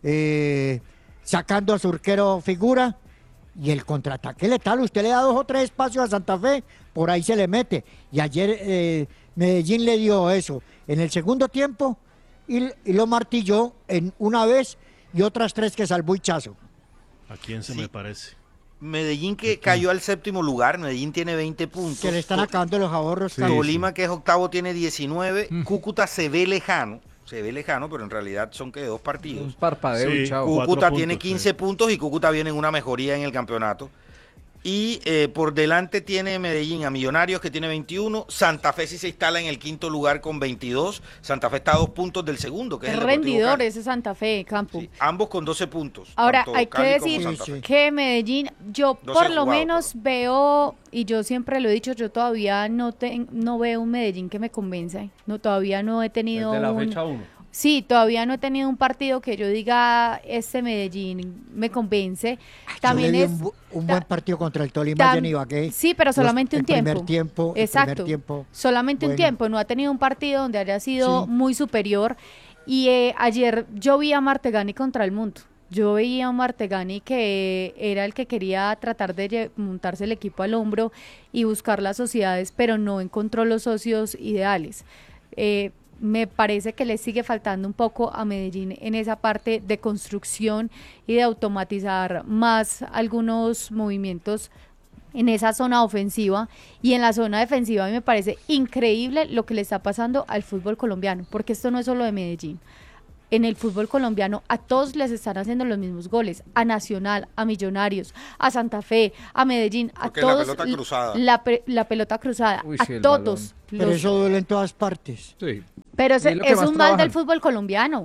eh, sacando a su arquero figura, y el contraataque letal, usted le da dos o tres espacios a Santa Fe, por ahí se le mete. Y ayer eh, Medellín le dio eso en el segundo tiempo y, y lo martilló en una vez y otras tres que salvó Hichazo. ¿A quién se Sí. me parece? Medellín que cayó al séptimo lugar, Medellín tiene veinte puntos. Se le están acabando los ahorros. Sí, Carlos. Tolima, que es octavo, tiene diecinueve. Cúcuta se ve lejano, se ve lejano, pero en realidad son que dos Un partidos. parpadeo Sí, y chao. cu- Cúcuta cuatro tiene puntos, quince sí. puntos y Cúcuta viene en una mejoría en el campeonato. Y eh, por delante tiene Medellín a Millonarios, que tiene veintiuno. Santa Fe sí se instala en el quinto lugar con veintidós. Santa Fe está a dos puntos del segundo, que Qué es el Deportivo rendidor Cali. ese Santa Fe, Campo. Sí, ambos con doce puntos. Ahora, tanto hay que Cali como decir Santa Sí, Fe. sí. que Medellín, yo No por se ha lo jugado, menos veo, y yo siempre lo he dicho, yo todavía no, te, no veo un Medellín que me convence. No, todavía no he tenido Desde la un... fecha uno. Sí, todavía no he tenido un partido que yo diga, este Medellín me convence. También Yo le es... vi un, bu- un ta- buen partido contra el Tolima tam- de Ibagué. Sí, pero Los- solamente un el tiempo. primer tiempo, el Exacto. primer tiempo, Solamente un bueno. tiempo. No ha tenido un partido donde haya sido Sí. muy superior. Y eh, ayer yo vi a Martegani contra el mundo. Yo veía a un Martegani que era el que quería tratar de montarse el equipo al hombro y buscar las sociedades, pero no encontró los socios ideales. Eh, me parece que le sigue faltando un poco a Medellín en esa parte de construcción y de automatizar más algunos movimientos en esa zona ofensiva, y en la zona defensiva a mí me parece increíble lo que le está pasando al fútbol colombiano, porque esto no es solo de Medellín. En el fútbol colombiano a todos les están haciendo los mismos goles, a Nacional, a Millonarios, a Santa Fe, a Medellín, a Porque todos. la pelota cruzada. La, pe- la pelota cruzada, Uy, a sí, el todos. Pero los- eso duele en todas partes. Sí. pero Y ese- es lo que es más un mal del trabajan. fútbol colombiano.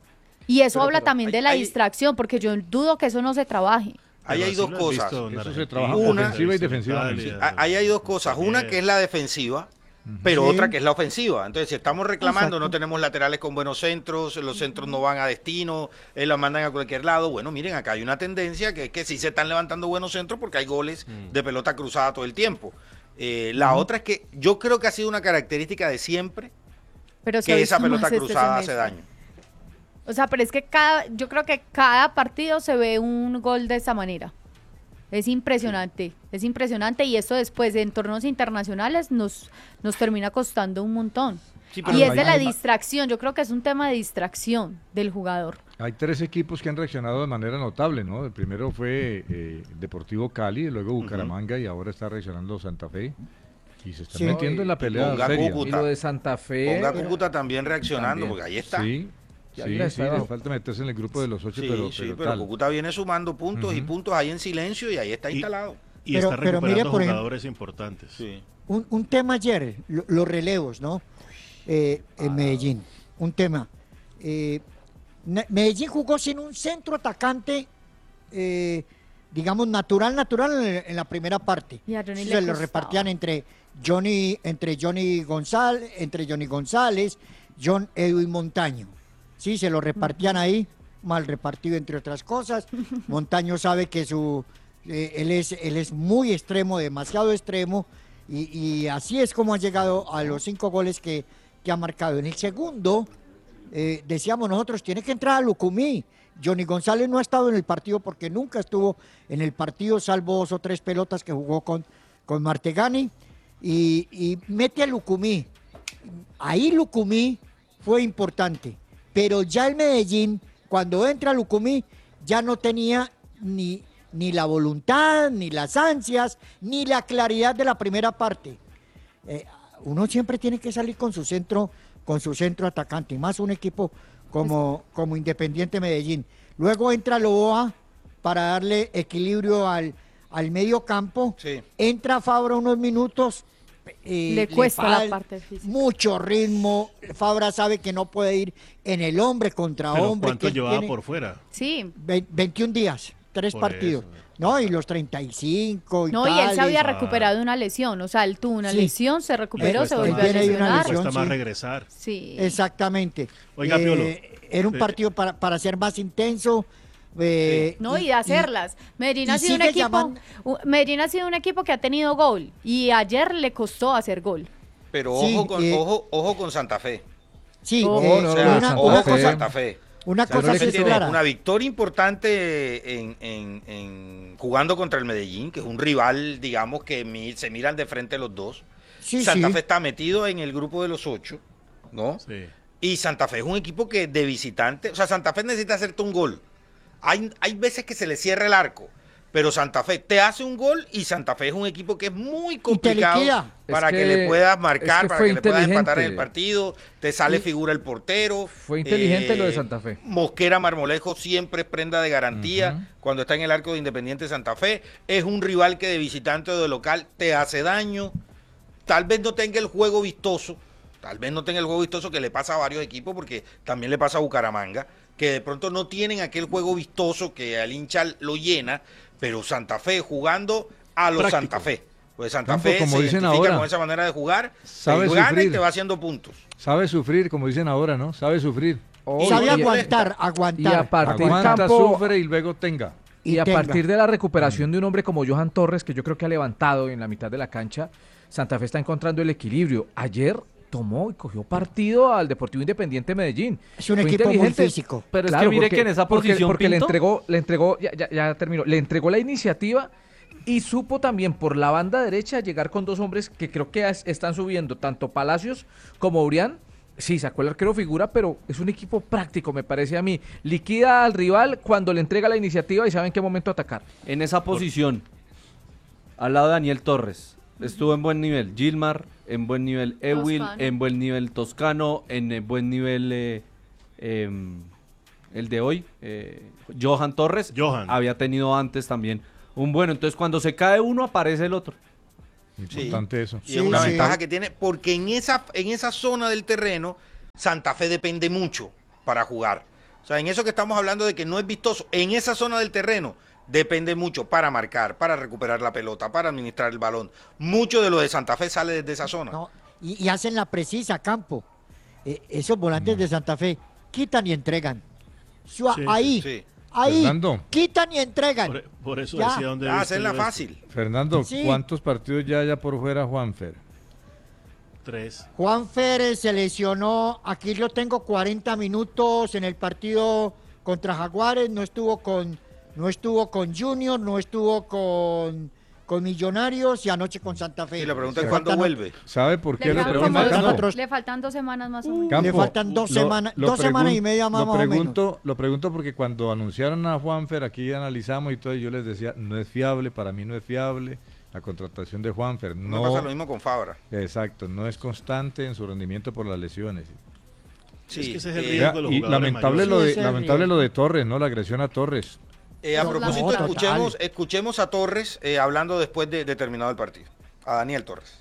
Y eso Pero- habla pero también hay- de la hay- distracción, porque yo dudo que eso no se trabaje. Ahí hay Pero dos así lo has cosas. visto en Eso se Argentina, trabaja Una- ofensiva y en defensivamente. Italia. Ah, Ahí hay dos cosas. Una que es la defensiva, pero Sí. otra que es la ofensiva. Entonces, si estamos reclamando, Exacto. no tenemos laterales con buenos centros, los centros no van a destino, eh, la mandan a cualquier lado. Bueno, miren, acá hay una tendencia que es que sí se están levantando buenos centros porque hay goles de pelota cruzada todo el tiempo. Eh, la otra es que yo creo que ha sido una característica de siempre Pero se ha que esa visto pelota más este cruzada hace semestre. daño. O sea, pero es que cada, yo creo que cada partido se ve un gol de esta manera. Es impresionante, es impresionante, y esto después en torneos internacionales nos, nos termina costando un montón. Sí, Y es hay- de la hay- distracción, yo creo que es un tema de distracción del jugador. Hay tres equipos que han reaccionado de manera notable, ¿no? El primero fue eh, Deportivo Cali, luego Bucaramanga y ahora está reaccionando Santa Fe. Y se están Sí. metiendo en la pelea Ponga seria. Cúcuta. Y lo de Santa Fe. Ponga Cúcuta también reaccionando, También. porque ahí está. Sí, Ya sí, mira, sí, está le abajo. falta meterse en el grupo de los ocho, Sí, pero, sí, pero pero tal. Cúcuta viene sumando puntos y Ujú. puntos ahí en silencio y ahí está Y- instalado. Y Pero- está pero mire, recuperando por ejemplo- jugadores importantes. Sí. Un, un tema ayer, lo- los relevos, ¿no? Eh, en Medellín. Un tema. Eh, Ne- Medellín jugó sin un centro atacante, eh, digamos, natural, natural en, en la primera parte. Y a Johnny le Se lo costaba. repartían entre Johnny, entre Johnny González, entre Johnny González, John Edwin Montaño. Sí, se lo repartían ahí, mal repartido entre otras cosas. Montaño sabe que su eh, él es él es muy extremo, demasiado extremo, y, y así es como ha llegado a los cinco goles que, que ha marcado. En el segundo, eh, decíamos nosotros, tiene que entrar a Lucumí. Johnny González no ha estado en el partido porque nunca estuvo en el partido, salvo dos o tres pelotas que jugó con, con Martegani, y, y mete a Lucumí. Ahí Lucumí fue importante, pero ya el Medellín, cuando entra Lucumí, ya no tenía ni, ni la voluntad, ni las ansias, ni la claridad de la primera parte. Eh, uno siempre tiene que salir con su centro, con su centro atacante, y más un equipo como, como Independiente Medellín. Luego entra Loboa para darle equilibrio al, al medio campo. Sí. Entra Fabra unos minutos. eh, Le cuesta la fal- parte física. Mucho ritmo. Fabra sabe que no puede ir en el hombre contra Pero hombre. ¿cuánto que él llevaba tiene por fuera? Sí, ve- veintiún días, tres Por partidos. eso. No, y los treinta y cinco y no, y él se tales. había recuperado de una lesión, o sea, él tuvo una Sí. lesión, se recuperó, Eh, se él volvió a tiene ahí una lesionar. lesión. Cuesta más sí. regresar. Sí. Exactamente. Oiga, Eh, Piolo. Era un Sí. partido para, para ser más intenso. eh, No, y de hacerlas. Medellín y ha sido un sigue equipo, llamando- u- Medellín ha sido un equipo que ha tenido gol, y ayer le costó hacer gol. Pero Sí, ojo con, eh, ojo, ojo con Santa Fe. Sí, Ojo, eh, no, O lo de sea, una, Santa ojo una con Fe. cosa, Santa Fe. una Santa cosa Fe sí es tiene clara. una victoria importante en, en- en jugando contra el Medellín, que es un rival, digamos, que mi- se miran de frente los dos. Sí, Santa sí. Fe está metido en el grupo de los ocho, ¿no? Sí. Y Santa Fe es un equipo que de visitante, o sea, Santa Fe necesita hacerte un gol. Hay, hay veces que se le cierra el arco, pero Santa Fe te hace un gol y Santa Fe es un equipo que es muy complicado liquida. para Es que, que- le puedas es marcar, que para fue que le puedas empatar en el inteligente. partido, te sale Y- figura el portero. Fue inteligente eh, lo de Santa Fe. Mosquera Marmolejo siempre es prenda de garantía Ujú. cuando está en el arco de Independiente Santa Fe. Es un rival que de visitante o de local te hace daño. Tal vez no tenga el juego vistoso, tal vez no tenga el juego vistoso que le pasa a varios equipos, porque también le pasa a Bucaramanga, que de pronto no tienen aquel juego vistoso que al hincha lo llena, pero Santa Fe jugando a los Práctico. Santa Fe. Pues Santa Campo, Fe como se dicen identifica ahora. con esa manera de jugar, Sabe te gana y sufrir. te va haciendo puntos. Sabe sufrir, como dicen ahora, ¿no? Sabe sufrir. Oye, Sabe y- aguantar, Y aguantar. a partir Aguanta, campo, sufre y luego tenga. y a tenga. partir de la recuperación de un hombre como Johan Torres, que yo creo que ha levantado en la mitad de la cancha, Santa Fe está encontrando el equilibrio. Ayer tomó y cogió partido al Deportivo Independiente Medellín. Es un Fue equipo muy inteligente, físico. Pero es Claro, que mire porque- que en esa porque- posición porque le Pinto, entregó, le entregó, ya, ya, ya terminó, le entregó la iniciativa y supo también por la banda derecha llegar con dos hombres que creo que es- están subiendo, tanto Palacios como Urián. Sí, sacó el arquero figura, pero es un equipo práctico, me parece a mí. Liquida al rival cuando le entrega la iniciativa y sabe en qué momento atacar. en esa posición, al lado de Daniel Torres, estuvo en buen nivel Gilmar, en buen nivel Ewil, Toscano. en buen nivel Toscano, en eh, buen nivel eh, em, el de hoy, eh, Johan Torres. Johan. Había tenido antes también un bueno. Entonces, cuando se cae uno, aparece el otro. Importante eso. Y es una ventaja que tiene, porque en esa, en esa zona del terreno, Santa Fe depende mucho para jugar. O sea, en eso que estamos hablando de que no es vistoso, en esa zona del terreno depende mucho para marcar, para recuperar la pelota, para administrar el balón. Mucho de lo de Santa Fe sale desde esa zona. No, y, y hacen la precisa, Campo. Eh, esos volantes de Santa Fe quitan y entregan. Su- Sí, ahí, sí. ahí, Fernando. quitan y entregan. Por, por eso Ya. decía dónde he Ah, visto hacerla yo esto. fácil. Fernando, Sí. ¿cuántos partidos ya haya por fuera Juanfer? Tres. Juan Férez se lesionó, aquí lo tengo cuarenta minutos en el partido contra Jaguares, no estuvo con, no estuvo con Junior, no estuvo con, con Millonarios y anoche con Santa Fe. Y la pregunta es Le cuándo faltan- vuelve. ¿Sabe por qué Le, lo faltan pregunto? como dos- Campo? le faltan dos semanas más o menos. Campo, Le faltan dos lo- semanas- lo dos semanas y media más, lo más o menos. pregunto, Lo pregunto porque cuando anunciaron a Juanfer, aquí analizamos y todo, y yo les decía, no es fiable, para mí no es fiable la contratación de Juanfer. No, No, pasa lo mismo con Fabra. exacto, no es constante en su rendimiento por las lesiones. Sí, Es que ese es el eh, riesgo Vea, de los y jugadores lamentable mayores. lo Sí, de ese es el lamentable riesgo. lo de Torres, ¿no? La agresión a Torres. Eh, a No, propósito, total. escuchemos, escuchemos a Torres eh, hablando después de, de terminado el partido. A Daniel Torres.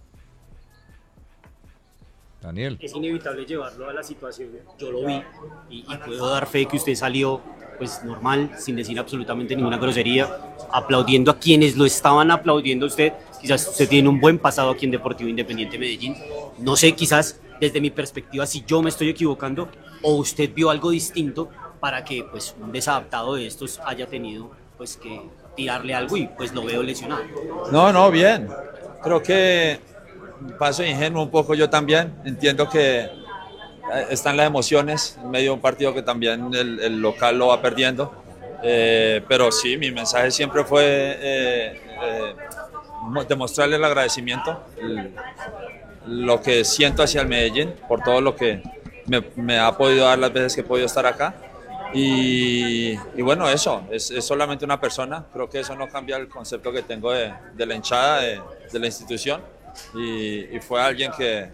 Daniel. Es inevitable llevarlo a la situación, yo lo vi y, y puedo dar fe que usted salió pues normal, sin decir absolutamente ninguna grosería, aplaudiendo a quienes lo estaban aplaudiendo a usted. Quizás usted tiene un buen pasado aquí en Deportivo Independiente Medellín, no sé, quizás desde mi perspectiva si yo me estoy equivocando o usted vio algo distinto para que pues un desadaptado de estos haya tenido pues que tirarle algo y pues lo veo lesionado. No, no, bien. Creo que paso ingenuo un poco yo también. Entiendo que eh, están las emociones en medio de un partido que también el, el local lo va perdiendo. Eh, pero sí, mi mensaje siempre fue eh, eh, mo- demostrarle el agradecimiento, el- lo que siento hacia el Medellín por todo lo que me, me ha podido dar las veces que he podido estar acá. Y, y bueno, eso, es, es solamente una persona. Creo que eso no cambia el concepto que tengo de, de la hinchada, de, de la institución. Y, y fue alguien que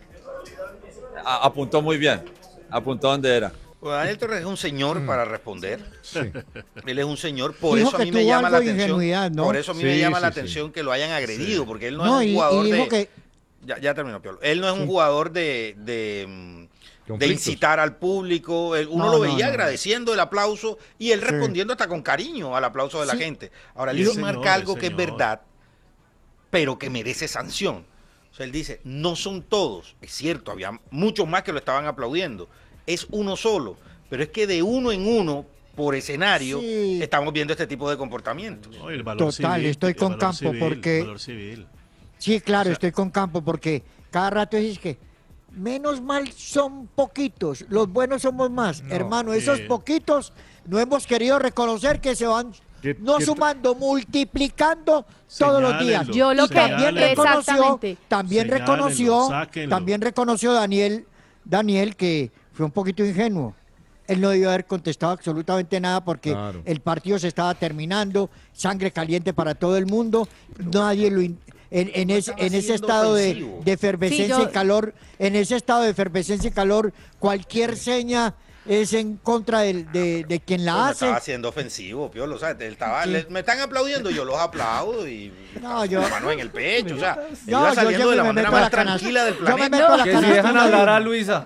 a- apuntó muy bien, apuntó donde era. Bueno, Daniel Torres es un señor para responder. Él es un señor, por Dijo eso a que mí me tuvo llama la algo de atención. ingenuidad, ¿no? Por eso a mí me Sí, llama la sí, sí. atención que lo hayan agredido, porque él no, No, es un y, jugador y dijo de. que Ya, ya terminó, Piolo. Él no es un jugador de, de, mm, de Conflictos. incitar al público. Él- uno No, lo no, veía no. agradeciendo el aplauso y él respondiendo hasta con cariño al aplauso de la Sí. gente. Ahora, él Y sí señor, marca algo que es señor. verdad, pero que merece sanción. O sea, él dice, no son todos. Es cierto, había muchos más que lo estaban aplaudiendo. Es uno solo. Pero es que de uno en uno, por escenario, Sí. estamos viendo este tipo de comportamientos. No, y el valor Total, civil, estoy el con valor Campo civil, porque- el valor civil. sí, claro, estoy con Campo porque cada rato dices que menos mal son poquitos, los buenos somos más. No, Hermano, esos eh. poquitos no hemos querido reconocer que se van ¿Qué- no qué- sumando, multiplicando todos los días. Señálenlo, Yo lo y que- también señálenlo. reconoció, Exactamente. también Señálenlo, reconoció, sáquenlo. también reconoció Daniel, Daniel que fue un poquito ingenuo. Él no debió haber contestado absolutamente nada porque Claro. el partido se estaba terminando, sangre caliente para todo el mundo, nadie lo in- en, en, No ese, estaba en ese siendo estado de, ofensivo. de efervescencia Sí, yo- y calor, en ese estado de efervescencia y calor, cualquier seña es en contra del- de, de quien la Pues me hace. estaba haciendo ofensivo, Piolo, ¿sabes? Él estaba, Sí. le- me están aplaudiendo, yo los aplaudo y No, y yo- la mano en el pecho, o sea, No, iba yo saliendo siempre de la me manera meto a más la canasta. tranquila del Yo me planeta. meto a la Que si canasta dejan una hablar vez. a Luisa.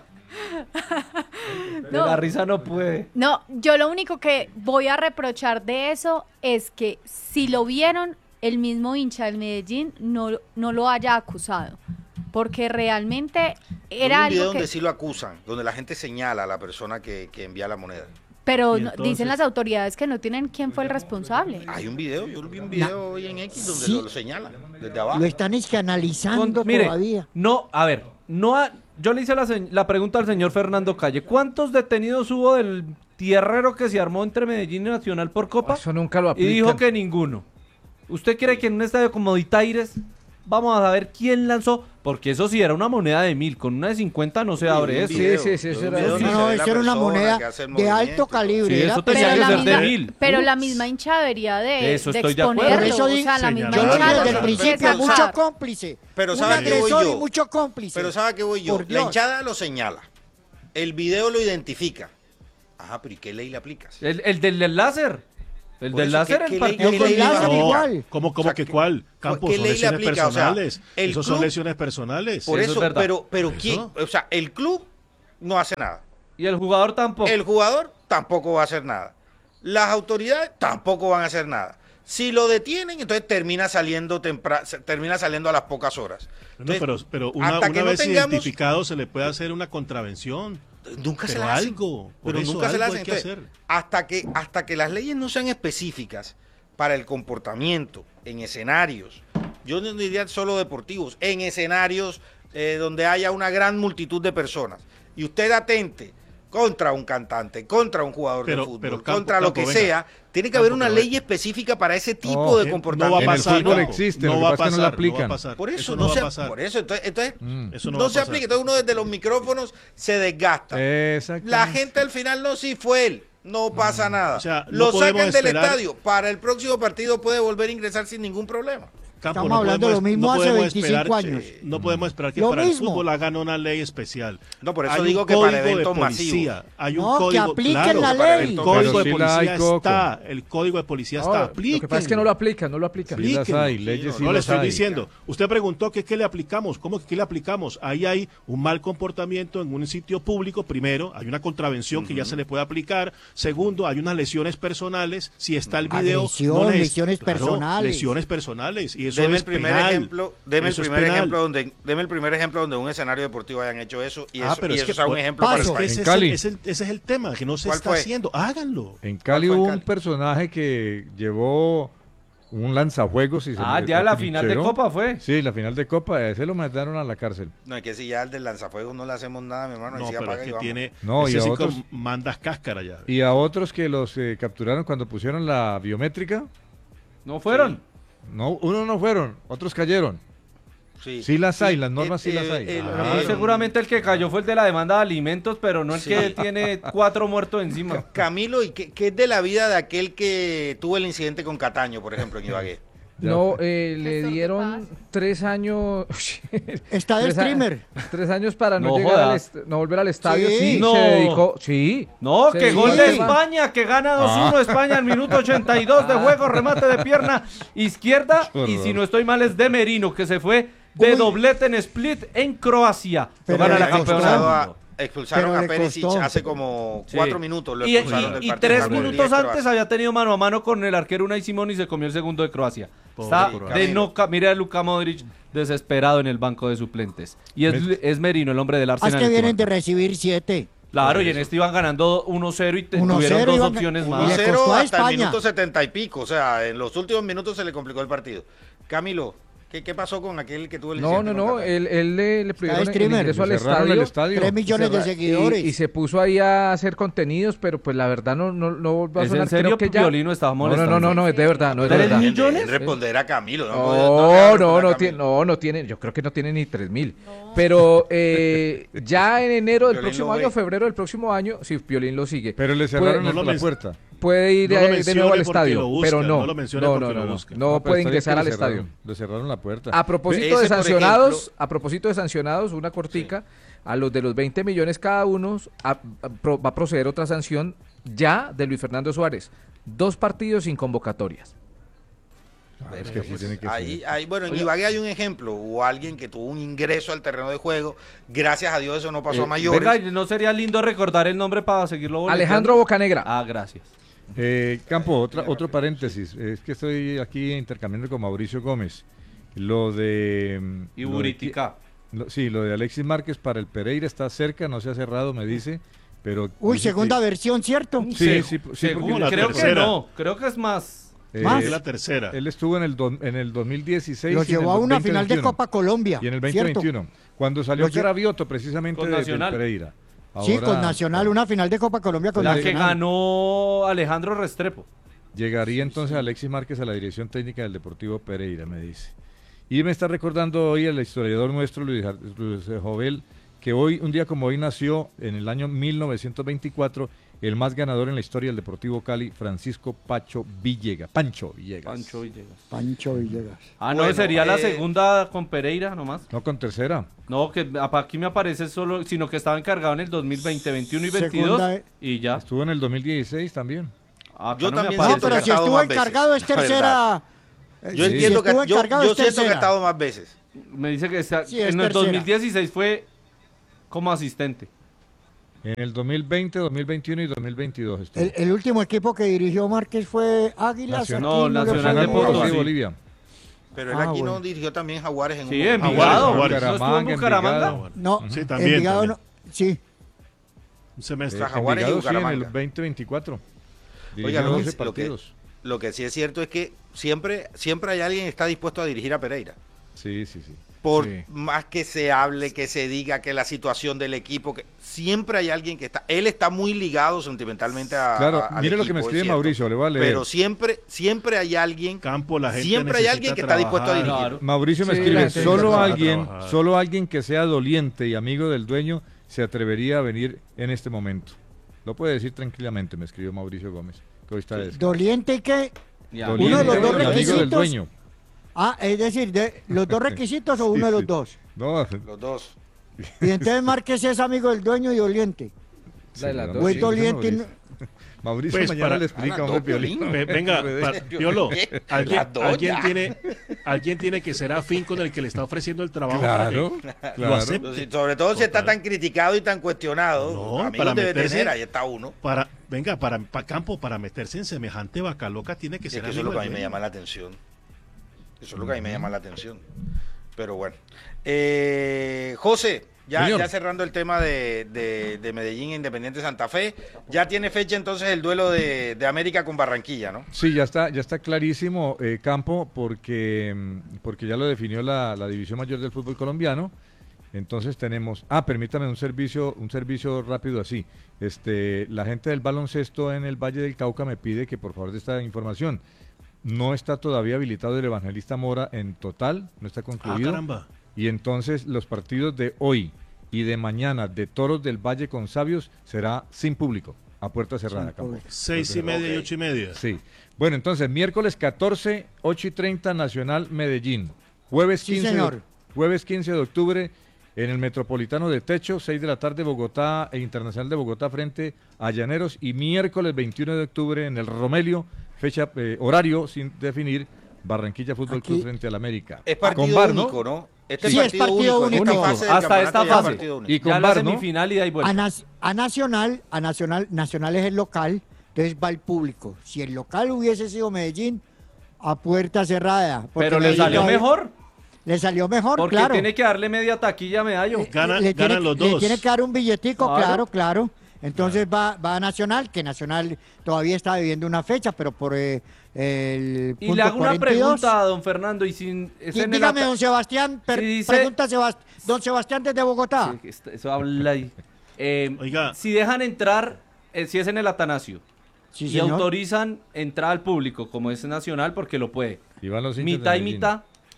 De No. la risa no puede. No, yo lo único que voy a reprochar de eso es que si lo vieron, el mismo hincha del Medellín no, no lo haya acusado. Porque realmente era Hay un algo video que... donde sí lo acusan, donde la gente señala a la persona que, que envía la moneda. Pero Y no- entonces- dicen las autoridades que no tienen quién fue el responsable. Hay un video, yo vi un video hoy en X donde Sí. lo, lo señala, desde abajo. Lo están es que analizando Con- mire, todavía. no, a ver, no, ha- yo le hice la, la pregunta al señor Fernando Calle. ¿Cuántos detenidos hubo del tierrero que se armó entre Medellín y Nacional por Copa? Eso nunca lo aplican. Y dijo que ninguno. ¿Usted cree que en un estadio como Ditaires vamos a saber quién lanzó? Porque eso sí era una moneda de mil, con una de cincuenta no se abre eso. Sí, sí, sí, eso era, no, no, eso era una moneda de alto calibre. Sí, eso tenía que ser de mil. Pero la misma hincha debería de, eso de estoy de exponerlo. acuerdo. Eso o sea, la misma yo hincha desde lo el tiene que principio, sacar. mucho cómplice. Pero un ¿sabe a qué voy agresor yo? y mucho cómplice. Pero ¿sabe a qué voy yo? Por La Dios. hinchada lo señala. El video lo identifica. Ajá, pero ¿y qué ley le aplicas? El, el del, del láser. El Por del eso, láser, ¿qué- el qué partido ley- con qué ley le láser aplica? igual. ¿Cómo, cómo O sea, que cuál? Campos, ¿qué son ley le lesiones aplica? O sea, personales. el Esos son club- lesiones personales. Por eso eso, es verdad. pero, pero Por ¿quién? eso. O sea, el club no hace nada. Y el jugador tampoco. El jugador tampoco va a hacer nada. Las autoridades tampoco van a hacer nada. Si lo detienen, entonces termina saliendo tempra- termina saliendo a las pocas horas. No, Entonces, pero, pero una, hasta que una no vez tengamos- identificado se le puede hacer una contravención. Nunca se Pero la hacen. algo, por Pero eso nunca se la algo hacen. hay que Entonces, hacer. hasta que hasta que las leyes no sean específicas para el comportamiento en escenarios, yo no diría solo deportivos, en escenarios eh, donde haya una gran multitud de personas, y usted atente contra un cantante, contra un jugador Pero- de fútbol, pero Campo, contra lo Campo, que venga. sea, tiene que Campo, haber una pero ley venga. específica para ese tipo No, de eh, comportamiento. no va a En el pasar, fútbol Campo. existe, no lo que va a pasa es que no pasar, lo no va a aplican. pasar. Por eso, Eso no, no va se, a pasar. por eso, entonces, entonces Mm. Eso no no, va a se pasar. aplica. Entonces uno desde los micrófonos se desgasta. Exacto. La gente al final no, si fue él, no pasa nada. O sea, no lo sacan podemos del esperar- estadio, para el próximo partido puede volver a ingresar sin ningún problema. Campo, Estamos no hablando podemos- lo mismo no hace podemos veinticinco esperar- años. sí, No podemos esperar que Lo para mismo. el fútbol hagan una ley especial. No, por eso Hay un digo que para código de eventos policía, masivos. Hay un No, que código, apliquen claro, la para ley. El eventos código Pero de sí la policía hay, Coco. está. El código de policía No, está. lo que pasa es que no Aplíquenlo. lo aplican, no lo aplican. Sí, las Aplíquenlo. hay, leyes sí No le las estoy hay. diciendo. Usted preguntó que qué le aplicamos. ¿Cómo que qué le aplicamos? Ahí hay un mal comportamiento en un sitio público. Primero, hay una contravención que ya se le puede aplicar. Segundo, hay unas lesiones personales. Si está el video. Agresión, no neces- lesiones personales. Lesiones personales. Y eso Deme es el primer penal. ejemplo, deme el Eso es primer penal. ejemplo donde, deme el primer ejemplo donde un escenario deportivo hayan hecho eso y Ah, eso, pero y es eso que sea un por- ejemplo para el paso. Es que país. ese, En es el, Cali. ese es el- ese es el tema, que no se ¿Cuál está fue? haciendo. Háganlo. En Cali ¿Cuál fue hubo en un Cali? personaje que llevó un lanzajuegos y se Ah, le- ya le la final de trincheró. Copa fue. Sí, la final de Copa, a ese lo mandaron a la cárcel. No, es que si ya al del lanzafuegos no le hacemos nada, mi hermano, y No, si pero apaga es y que vamos. tiene. No, y ese a sí otros- con- mandas cáscara ya. Y a otros que los eh, capturaron cuando pusieron la biométrica, ¿No fueron? no, unos no fueron, otros cayeron. Sí, Sí las hay, Sí, las normas sí eh, las eh, hay. eh, Ah. Pero eh, seguramente el que cayó fue el de la demanda de alimentos, pero no el Sí. que tiene cuatro muertos encima. Camilo, ¿y qué, qué es de la vida de aquel que tuvo el incidente con Cataño, por ejemplo, en Ibagué? Ya. No, eh, le Néstor, ¿qué dieron pasa? tres años. Está de tres a- streamer. Tres años para no, No llegar al jodas. est- no volver al estadio. Sí. Sí, No. se dedicó. Sí. No, Se que dedicó gol al de tema. España, que gana dos uno España al minuto ochenta y dos de juego, remate de pierna izquierda. Qué Y horror. si no estoy mal es de Merino, que se fue de Uy. doblete en Split en Croacia. Pero Para le la costó. campeona del Expulsado a- mundo. expulsaron Pero a le Perisic costó. hace como Sí. cuatro minutos. Lo Y, expulsaron y- del y partido tres contra minutos Croacia. antes había tenido mano a mano con el arquero Unai Simón y se comió el segundo de Croacia. Pobre Está Croacia. de no ca- mira a Luka Modric desesperado en el banco de suplentes. Y es, es Merino, el hombre del Haz Arsenal. que el que vienen de marca. recibir siete. Claro, y en este iban ganando uno cero y te- uno tuvieron cero dos iban- opciones y más. le Cero costó a hasta el España. minuto setenta y pico, o sea, en los últimos minutos se le complicó el partido. Camilo, ¿qué, qué pasó con aquel que tuvo el No, incidente no, con no. Cataño? Él, él le, le prohibieron el streamer. ingreso al Le cerraron estadio. el estadio. Tres millones de Y- seguidores. Y, se puso ahí a hacer contenidos, pero pues la verdad no, no, no va a ¿Es sonar. en serio Creo que ya. Piolín no estaba No, molestando? no, no, no, no, es de verdad, no es de ¿Tres verdad. millones? En responder a Camilo. No, No, puede- no, puede no, responder a no, tiene, Camilo. no, no tiene, yo creo que no tiene ni tres mil. Pero eh, ya en enero del Piolín próximo lo año, ve. febrero del próximo año, si Piolín lo sigue. Pero le Puede- cerraron no el- lo la men- puerta. Puede ir No lo eh, de nuevo mencione al porque estadio, lo buscan, pero no. no lo mencione no, porque no, lo no, buscan. no pero puede está bien ingresar que al le estadio. cerraron- Le cerraron la puerta. A propósito Ese, de por sancionados, ejemplo- a propósito de sancionados, una cortica, a los de los veinte millones cada uno, a- a- pro- va a proceder otra sanción ya de Luis Fernando Suárez. Dos partidos sin convocatorias. Ah, es que así tiene que Ahí, ser. ahí, bueno, en Ibagué hay un ejemplo, hubo alguien que tuvo un ingreso al terreno de juego, gracias a Dios eso no pasó a Eh, mayores. Venga, ¿no sería lindo recordar el nombre para seguirlo boleteando? Alejandro Bocanegra. Ah, gracias. Eh, Campo, otra, otro paréntesis. Es que estoy aquí intercambiando con Mauricio Gómez. Lo de... mm, Y lo de Buritica. qui- lo- sí, lo de Alexis Márquez para el Pereira está cerca, no se ha cerrado, me dice. Pero Uy, dice segunda que- versión, ¿cierto? Sí, sí, sí, Según- porque- creo que tercera. no, creo que es más. ¿Más? Es la tercera. Él estuvo en el, do, en el dos mil dieciséis. Lo llevó a una final de Copa Colombia. Y en el veinte veintiuno. Cuando salió Cravioto, precisamente con de, Nacional. del Pereira. Ahora, sí, con Nacional, una final de Copa Colombia con la Nacional. La que ganó Alejandro Restrepo. Llegaría entonces Alexis Márquez a la dirección técnica del Deportivo Pereira, me dice. Y me está recordando hoy el historiador nuestro, Luis, Luis Jovel, que hoy, un día como hoy, nació en el año mil novecientos veinticuatro el más ganador en la historia del Deportivo Cali, Francisco Pacho Villegas. Pancho Villegas. Pancho Villegas. Pancho Villegas. Ah, no, bueno, sería eh... la segunda con Pereira nomás. No, con tercera. No, que aquí me aparece solo, sino que estaba encargado en el dos mil veinte, veintiuno y veintidós. Segunda... y ya. Estuvo en el dos mil dieciséis también. Ah, yo no también. No, pero si estuvo encargado es tercera. Yo sí, entiendo si que yo, yo siento que ha estado más veces. Me dice que está, sí, en el dos mil dieciséis fue como asistente. En el dos mil veinte, dos mil veintiuno y dos mil veintidós estuvo. El, el último equipo que dirigió Márquez fue Águilas. Nacional, no, Nacional de Potosí, sí. Bolivia. Pero él ah, aquí bueno. no dirigió también Jaguares en sí, un en Envigado. Bucaramanga, ¿No estuvo en Bucaramanga? No, sí, también. Envigado no, sí. Un semestre. Eh, Jaguares y Bucaramanga. Sí, en el veinte veinticuatro. Oiga, lo que, lo, que, lo que sí es cierto es que siempre, siempre hay alguien que está dispuesto a dirigir a Pereira. Sí, sí, sí. Por sí. más que se hable, que se diga que la situación del equipo, que siempre hay alguien que está, él está muy ligado sentimentalmente a Claro, a, mire equipo, lo que me escribe Mauricio, le voy a leer. Pero siempre, siempre hay alguien, Campo, la gente siempre hay alguien que está dispuesto a dirigir. Claro. Mauricio me sí, escribe, solo alguien, solo alguien que sea doliente y amigo del dueño se atrevería a venir en este momento. Lo puede decir tranquilamente, me escribió Mauricio Gómez, que hoy está de ¿Doliente qué? Doliente, uno de los dos requisitos. Amigo del dueño. Ah, es decir, de, ¿los dos requisitos o uno sí, de los sí. dos? No, los dos. Y entonces Márquez es amigo del dueño y doliente. Sí, o es doliente. No, Mauricio pues mañana para, le explica a un violín. Venga, para, Piolo, ¿alguien, ¿alguien, tiene, alguien tiene que ser afín con el que le está ofreciendo el trabajo. Claro, para claro. Sobre todo Total. Si está tan criticado y tan cuestionado. No, amigos para debe meterse, tener, ahí está uno. Para, venga, para, para campo, para meterse en semejante vaca loca tiene que sí, ser es que eso es lo que a mí me llama la atención. Eso es lo que a mí me llama la atención. Pero bueno. Eh, José, ya, ya cerrando el tema de, de, de Medellín e Independiente Santa Fe, ya tiene fecha entonces el duelo de, de América con Barranquilla, ¿no? Sí, ya está, ya está clarísimo, eh, Campo, porque, porque ya lo definió la, la División Mayor del Fútbol Colombiano. Entonces tenemos, ah, permítame un servicio, un servicio rápido así. Este, la gente del baloncesto en el Valle del Cauca me pide que por favor de esta información. No está todavía habilitado el Evangelista Mora en total, no está concluido. Ah, caramba. Y entonces los partidos de hoy y de mañana de Toros del Valle con Sabios será sin público, a puerta cerrada. Campo. Seis y media okay. y ocho y media. Sí. Bueno, entonces miércoles catorce, ocho y treinta Nacional Medellín. Jueves quince, sí, de, jueves quince de octubre en el Metropolitano de Techo, seis de la tarde Bogotá e Internacional de Bogotá frente a Llaneros. Y miércoles veintiuno de octubre en el Romelio, fecha, eh, horario sin definir, Barranquilla Fútbol Aquí. Club frente al América. Es partido con bar, único, ¿no? ¿no? Este sí, es partido único. único. Esta fase Hasta esta fase. Y con ya bar, la semifinal ¿no? y da y vuelta. A, Nas a Nacional, a Nacional, Nacional es el local, entonces va el público. Si el local hubiese sido Medellín, a puerta cerrada. Pero le salió todavía, mejor. Le salió mejor, porque claro. Porque tiene que darle media taquilla a Medallo. Le, Gana, le ganan tiene, los dos. Le tiene que dar un billetico, claro, claro. claro. Entonces claro. va, va a Nacional, que Nacional todavía está viviendo una fecha, pero por eh, el Y le hago cuarenta y dos. Una pregunta a don Fernando. y sin y Dígame, el... don Sebastián, per, si dice... pregunta Sebast... don Sebastián desde Bogotá. Sí, eso habla ahí. Eh, Oiga. Si dejan entrar, eh, si es en el Atanasio, sí, y señor. autorizan entrada al público, como es Nacional, porque lo puede. Y van los mitad y mitad.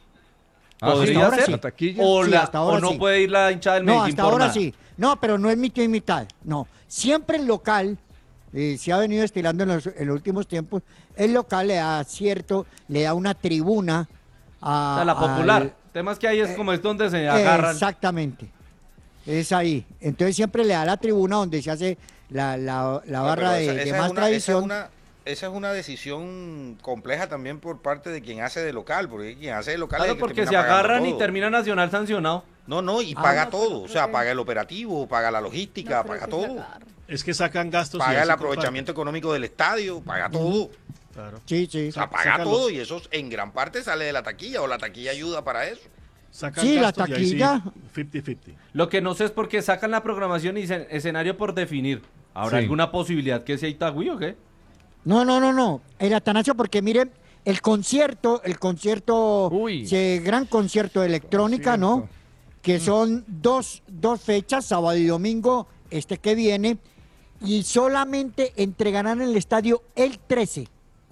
Ah, ¿Podría sí, ser? Sí. O, sí, la, hasta ahora o no sí. puede ir la hinchada del Medellín. No, hasta por ahora nada. sí. No, pero no es mitad y mitad. No. Siempre el local, eh, se ha venido estilando en los, en los últimos tiempos, el local le da cierto, le da una tribuna a. a la popular. Al, el tema es que ahí es como es donde se agarran. Exactamente. Es ahí. Entonces siempre le da la tribuna donde se hace la, la, la barra no, de, esa, de esa más una, tradición. Esa es, una, esa es una decisión compleja también por parte de quien hace de local, porque quien hace de local claro, es el que porque se agarran todo. Y termina Nacional sancionado. No, no, y ah, paga no, todo, o sea, paga el operativo, paga la logística, no, paga todo. Sacar. Es que sacan gastos. Paga el aprovechamiento comparte. económico del estadio, paga todo. Claro. Sí, sí. O sea, paga Sácalo. todo y eso en gran parte sale de la taquilla o la taquilla ayuda para eso. Sacan sí, la taquilla. cincuenta cincuenta. Lo que no sé es por qué sacan la programación y dicen escenario por definir. ¿Habrá sí. alguna posibilidad que sea Itagüí o qué? No, no, no, no. El Atanasio, porque miren, El concierto, el concierto, ese gran concierto de electrónica, ¿no? Que son dos, dos fechas, sábado y domingo, este que viene, y solamente entregarán en el estadio el trece.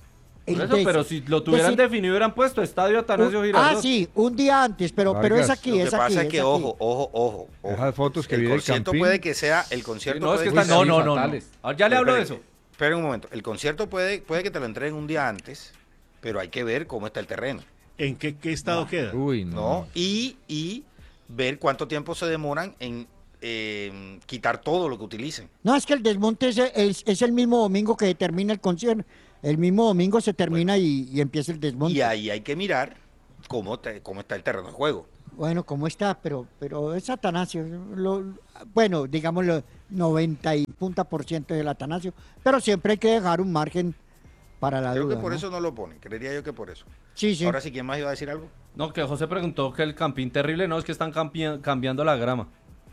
El Por eso, trece. pero si lo tuvieran Decir, definido, hubieran puesto Estadio Atanasio un- Girardot. Ah, sí, un día antes, pero, pero es aquí, Lo que es pasa aquí. es que, aquí. ojo, ojo, ojo. ojo. Esas fotos que el vi del concierto Campín. puede que sea, el concierto Sí, no, es puede que está- no, no, no, no. fatales. Ahora ya le hablo de eso. Esperen un momento, el concierto puede, puede que te lo entreguen un día antes, pero hay que ver cómo está el terreno. ¿En qué, qué estado queda? Uy, no. ¿no? Y, y ver cuánto tiempo se demoran en eh, quitar todo lo que utilicen. No, es que el desmonte es, es- es el mismo domingo que termina el concierto. El mismo domingo se termina y, y empieza el desmonte. Y ahí hay que mirar cómo, te- cómo está el terreno de juego. Bueno, ¿cómo está? Pero, pero es Atanasio. Lo, bueno, digámoslo, noventa y punta por ciento del Atanasio. Pero siempre hay que dejar un margen para la Creo duda. que por ¿no? eso no lo ponen, creería yo que por eso. Sí, sí. Ahora sí, ¿quién más iba a decir algo? No, que José preguntó que el Campín terrible, no, es que están campi- cambiando la grama.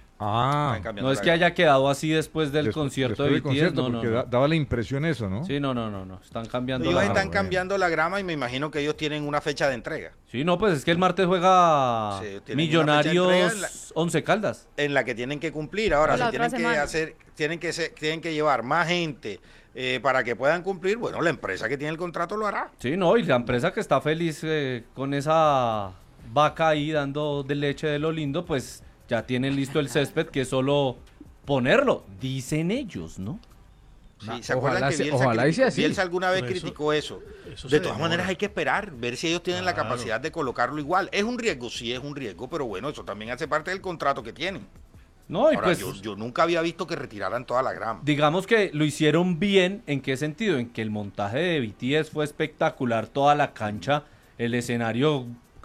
Ah, Están cambiando No es la que grama. haya quedado así después del después- concierto después de del B T S, concierto, no, no, porque no. da- daba la impresión eso, ¿no? Sí, no, no, no, no, están cambiando Ellos la están grama. cambiando la grama y me imagino que ellos tienen una fecha de entrega. Sí, no, pues es que el martes juega Sí, tienen una fecha de entrega Millonarios en la- Once Caldas. En la que tienen que cumplir. Ahora, O la si otra tienen que semana. hacer, tienen que ser- tienen que llevar más gente eh, para que puedan cumplir, bueno, la empresa que tiene el contrato lo hará. Sí, no, y la empresa que está feliz eh, con esa vaca ahí dando de leche de lo lindo, pues ya tienen listo el césped que es solo ponerlo, dicen ellos, ¿no? Sí, Ah, ¿se acuerdan ojalá que se- Bielsa, ojalá y criticó- sea así. Bielsa alguna vez Por eso- criticó eso? eso De se todas demora. maneras hay que esperar, ver si ellos tienen la Claro. capacidad de colocarlo igual. Es un riesgo, sí es un riesgo, pero bueno, eso también hace parte del contrato que tienen. No, y Ahora, pues yo, yo nunca había visto que retiraran toda la grama. digamos que lo hicieron bien, ¿en qué sentido? En que el montaje de B T S fue espectacular, toda la cancha, el escenario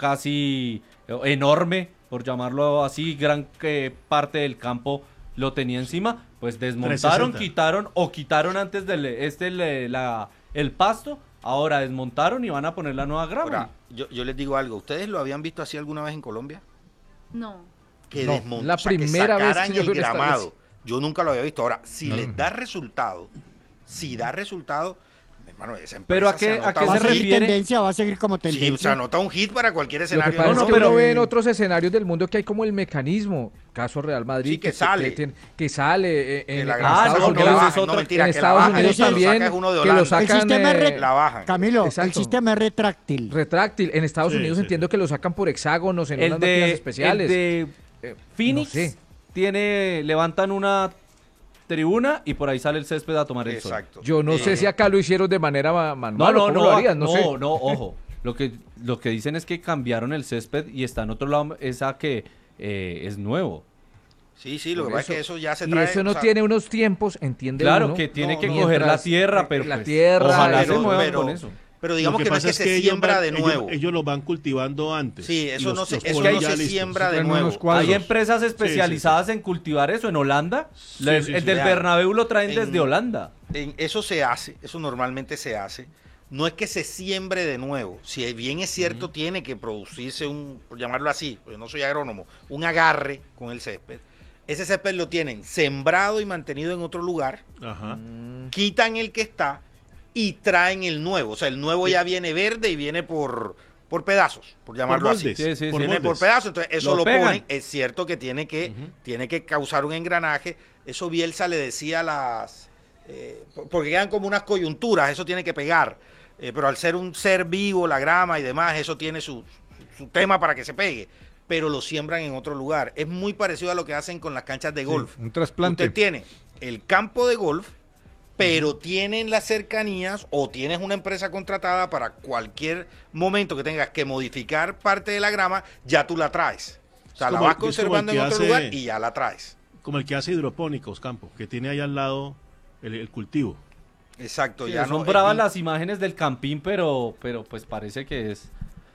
casi eh, enorme, por llamarlo así, gran eh, parte del campo lo tenía encima, pues desmontaron, trescientos sesenta. quitaron o quitaron antes del este el, la, el pasto, ahora desmontaron y van a poner la nueva grama. Ahora, yo, yo les digo algo, ¿ustedes lo habían visto así alguna vez en Colombia? No. Que No, desmont- la o sea, que primera vez sacaran que yo el veo esta gramado. vez. Yo nunca lo había visto. Ahora, si No. les da resultado, si da resultado, hermano, esa empresa Pero ¿a qué- se a anota qué un Va a se hit. seguir refiere? tendencia, va a seguir como Sí, tendencia. se anota un hit para cualquier Lo que escenario. pasa del es que mundo. uno ve en otros escenarios del mundo que hay como el mecanismo, caso Real Madrid, Sí, que sale. tiene- que sale eh, en, Que la en grama Ah, Estados no, no, no, la Unidos, ese bajan, es no, otro- mentira, en que la Estados bajan, Unidos eso lo también, saca es uno de que lo Holanda. sacan, el sistema es eh, re- la bajan. Camilo, el Exacto. sistema es retráctil. retráctil. En Estados Sí, Unidos sí, entiendo sí. que lo sacan por hexágonos en el unas máquinas de, especiales. el de Eh, Phoenix no sé. tiene, levantan una tribuna y por ahí sale el césped a tomar el sol. Exacto. Yo no Eh, sé si acá lo hicieron de manera ma- No, manual o no, cómo no, lo harían, no, no, sé. no, ojo. Lo que, lo que dicen es que cambiaron el césped y está en otro lado, esa que eh, es nuevo. Sí, sí, lo que Por pasa es que eso ya se y trae. eso o no sea, tiene unos tiempos, entiende Claro uno, que tiene No, que no, coger la mientras- tierra, pero la pues, tierra, ojalá pero- se muevan pero- con eso. Pero digamos Lo que, no es pasa que se ellos siembra van- de ellos- nuevo. Ellos, lo van cultivando antes. Sí, eso Y no los- se, los eso ponen no ya se listos. siembra de Traen nuevo. unos cuadros. Hay empresas Sí, sí, sí. especializadas en cultivar eso en Holanda. La- Sí, sí, el sí. del Vean, Bernabéu lo traen en- desde Holanda. En- eso se hace, eso normalmente se hace. No es que se siembre de nuevo. Si bien es cierto, tiene que producirse un, por llamarlo así, porque no soy agrónomo, un agarre con el césped. Ese césped lo tienen sembrado y mantenido en otro lugar, Ajá. quitan el que está y traen el nuevo. O sea, el nuevo ya viene verde y viene por, por pedazos, por llamarlo así. moldes, Sí, sí, por Viene por moldes. pedazos, entonces eso Lo lo, pegan. ponen. Es cierto que tiene que, Ujú. tiene que causar un engranaje. Eso Bielsa le decía a las... eh, por- porque quedan como unas coyunturas, eso tiene que pegar. Eh, pero al ser un ser vivo, la grama y demás, eso tiene su, su, su tema para que se pegue. Pero lo siembran en otro lugar. Es muy parecido a lo que hacen con las canchas de golf. un trasplante. Usted tiene el campo de golf, pero tienen las cercanías o tienes una empresa contratada para cualquier momento que tengas que modificar parte de la grama, ya tú la traes. O sea, Es la como- vas es como el conservando que en otro hace- lugar y ya la traes. Como el que hace hidropónicos, Campo, que tiene ahí al lado el, el cultivo. Exacto, Sí, ya son no. bravas eh, las imágenes del campín, pero, pero pues parece que es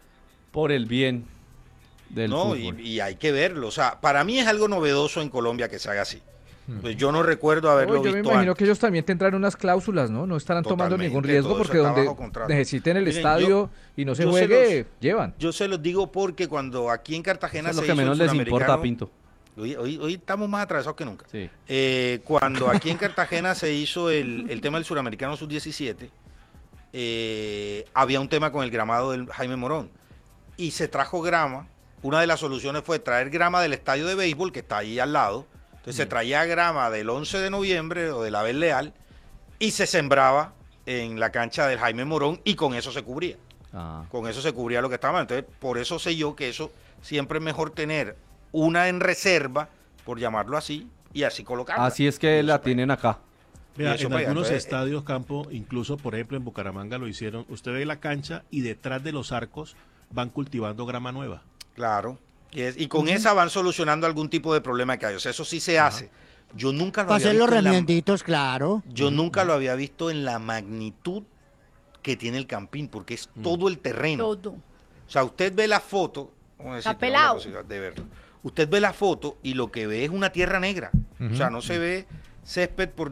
por el bien del No, y, fútbol. y hay que verlo. O sea, para mí es algo novedoso en Colombia que se haga así. Pues yo no recuerdo haberlo Uy, yo me visto imagino antes. que ellos también tendrán unas cláusulas, ¿no? No estarán tomando Totalmente, ningún riesgo todo eso porque está donde bajo contrato. necesiten el Miren, estadio yo- y no se yo se juegue, los- llevan. Yo se los digo porque cuando aquí en Cartagena Eso es lo se que hizo el menos les importa a Suramericano- Pinto. Hoy, hoy, hoy estamos más atrasados que nunca. Sí. Eh, cuando aquí en Cartagena se hizo el, el tema del Suramericano sub diecisiete, eh, había un tema con el gramado del Jaime Morón. Y se trajo grama. Una de las soluciones fue traer grama del estadio de béisbol, que está ahí al lado. Entonces mm. se traía grama del once de noviembre o del Abel Leal y se sembraba en la cancha del Jaime Morón y con eso se cubría. Ah. Con eso se cubría lo que estaba. Entonces, por eso sé yo que eso siempre es mejor tener una en reserva, por llamarlo así, y así colocarla. Así es que la tienen acá. Vea, en pega. algunos Entonces, estadios, Campo, incluso por ejemplo en Bucaramanga lo hicieron, usted ve la cancha y detrás de los arcos van cultivando grama nueva. Claro, y, es, y con uh-huh. esa van solucionando algún tipo de problema que hay, o sea, eso sí se uh-huh. hace. Yo nunca lo Para había hacer visto los en la- remienditos, claro. Yo nunca lo había visto en la magnitud que tiene el Campín, porque es todo el terreno. Todo. O sea, usted ve la foto, vamos a decir, Está tenemos la pelado. posibilidad de verlo. Usted ve la foto y lo que ve es una tierra negra. Ujú. O sea, no se ve césped por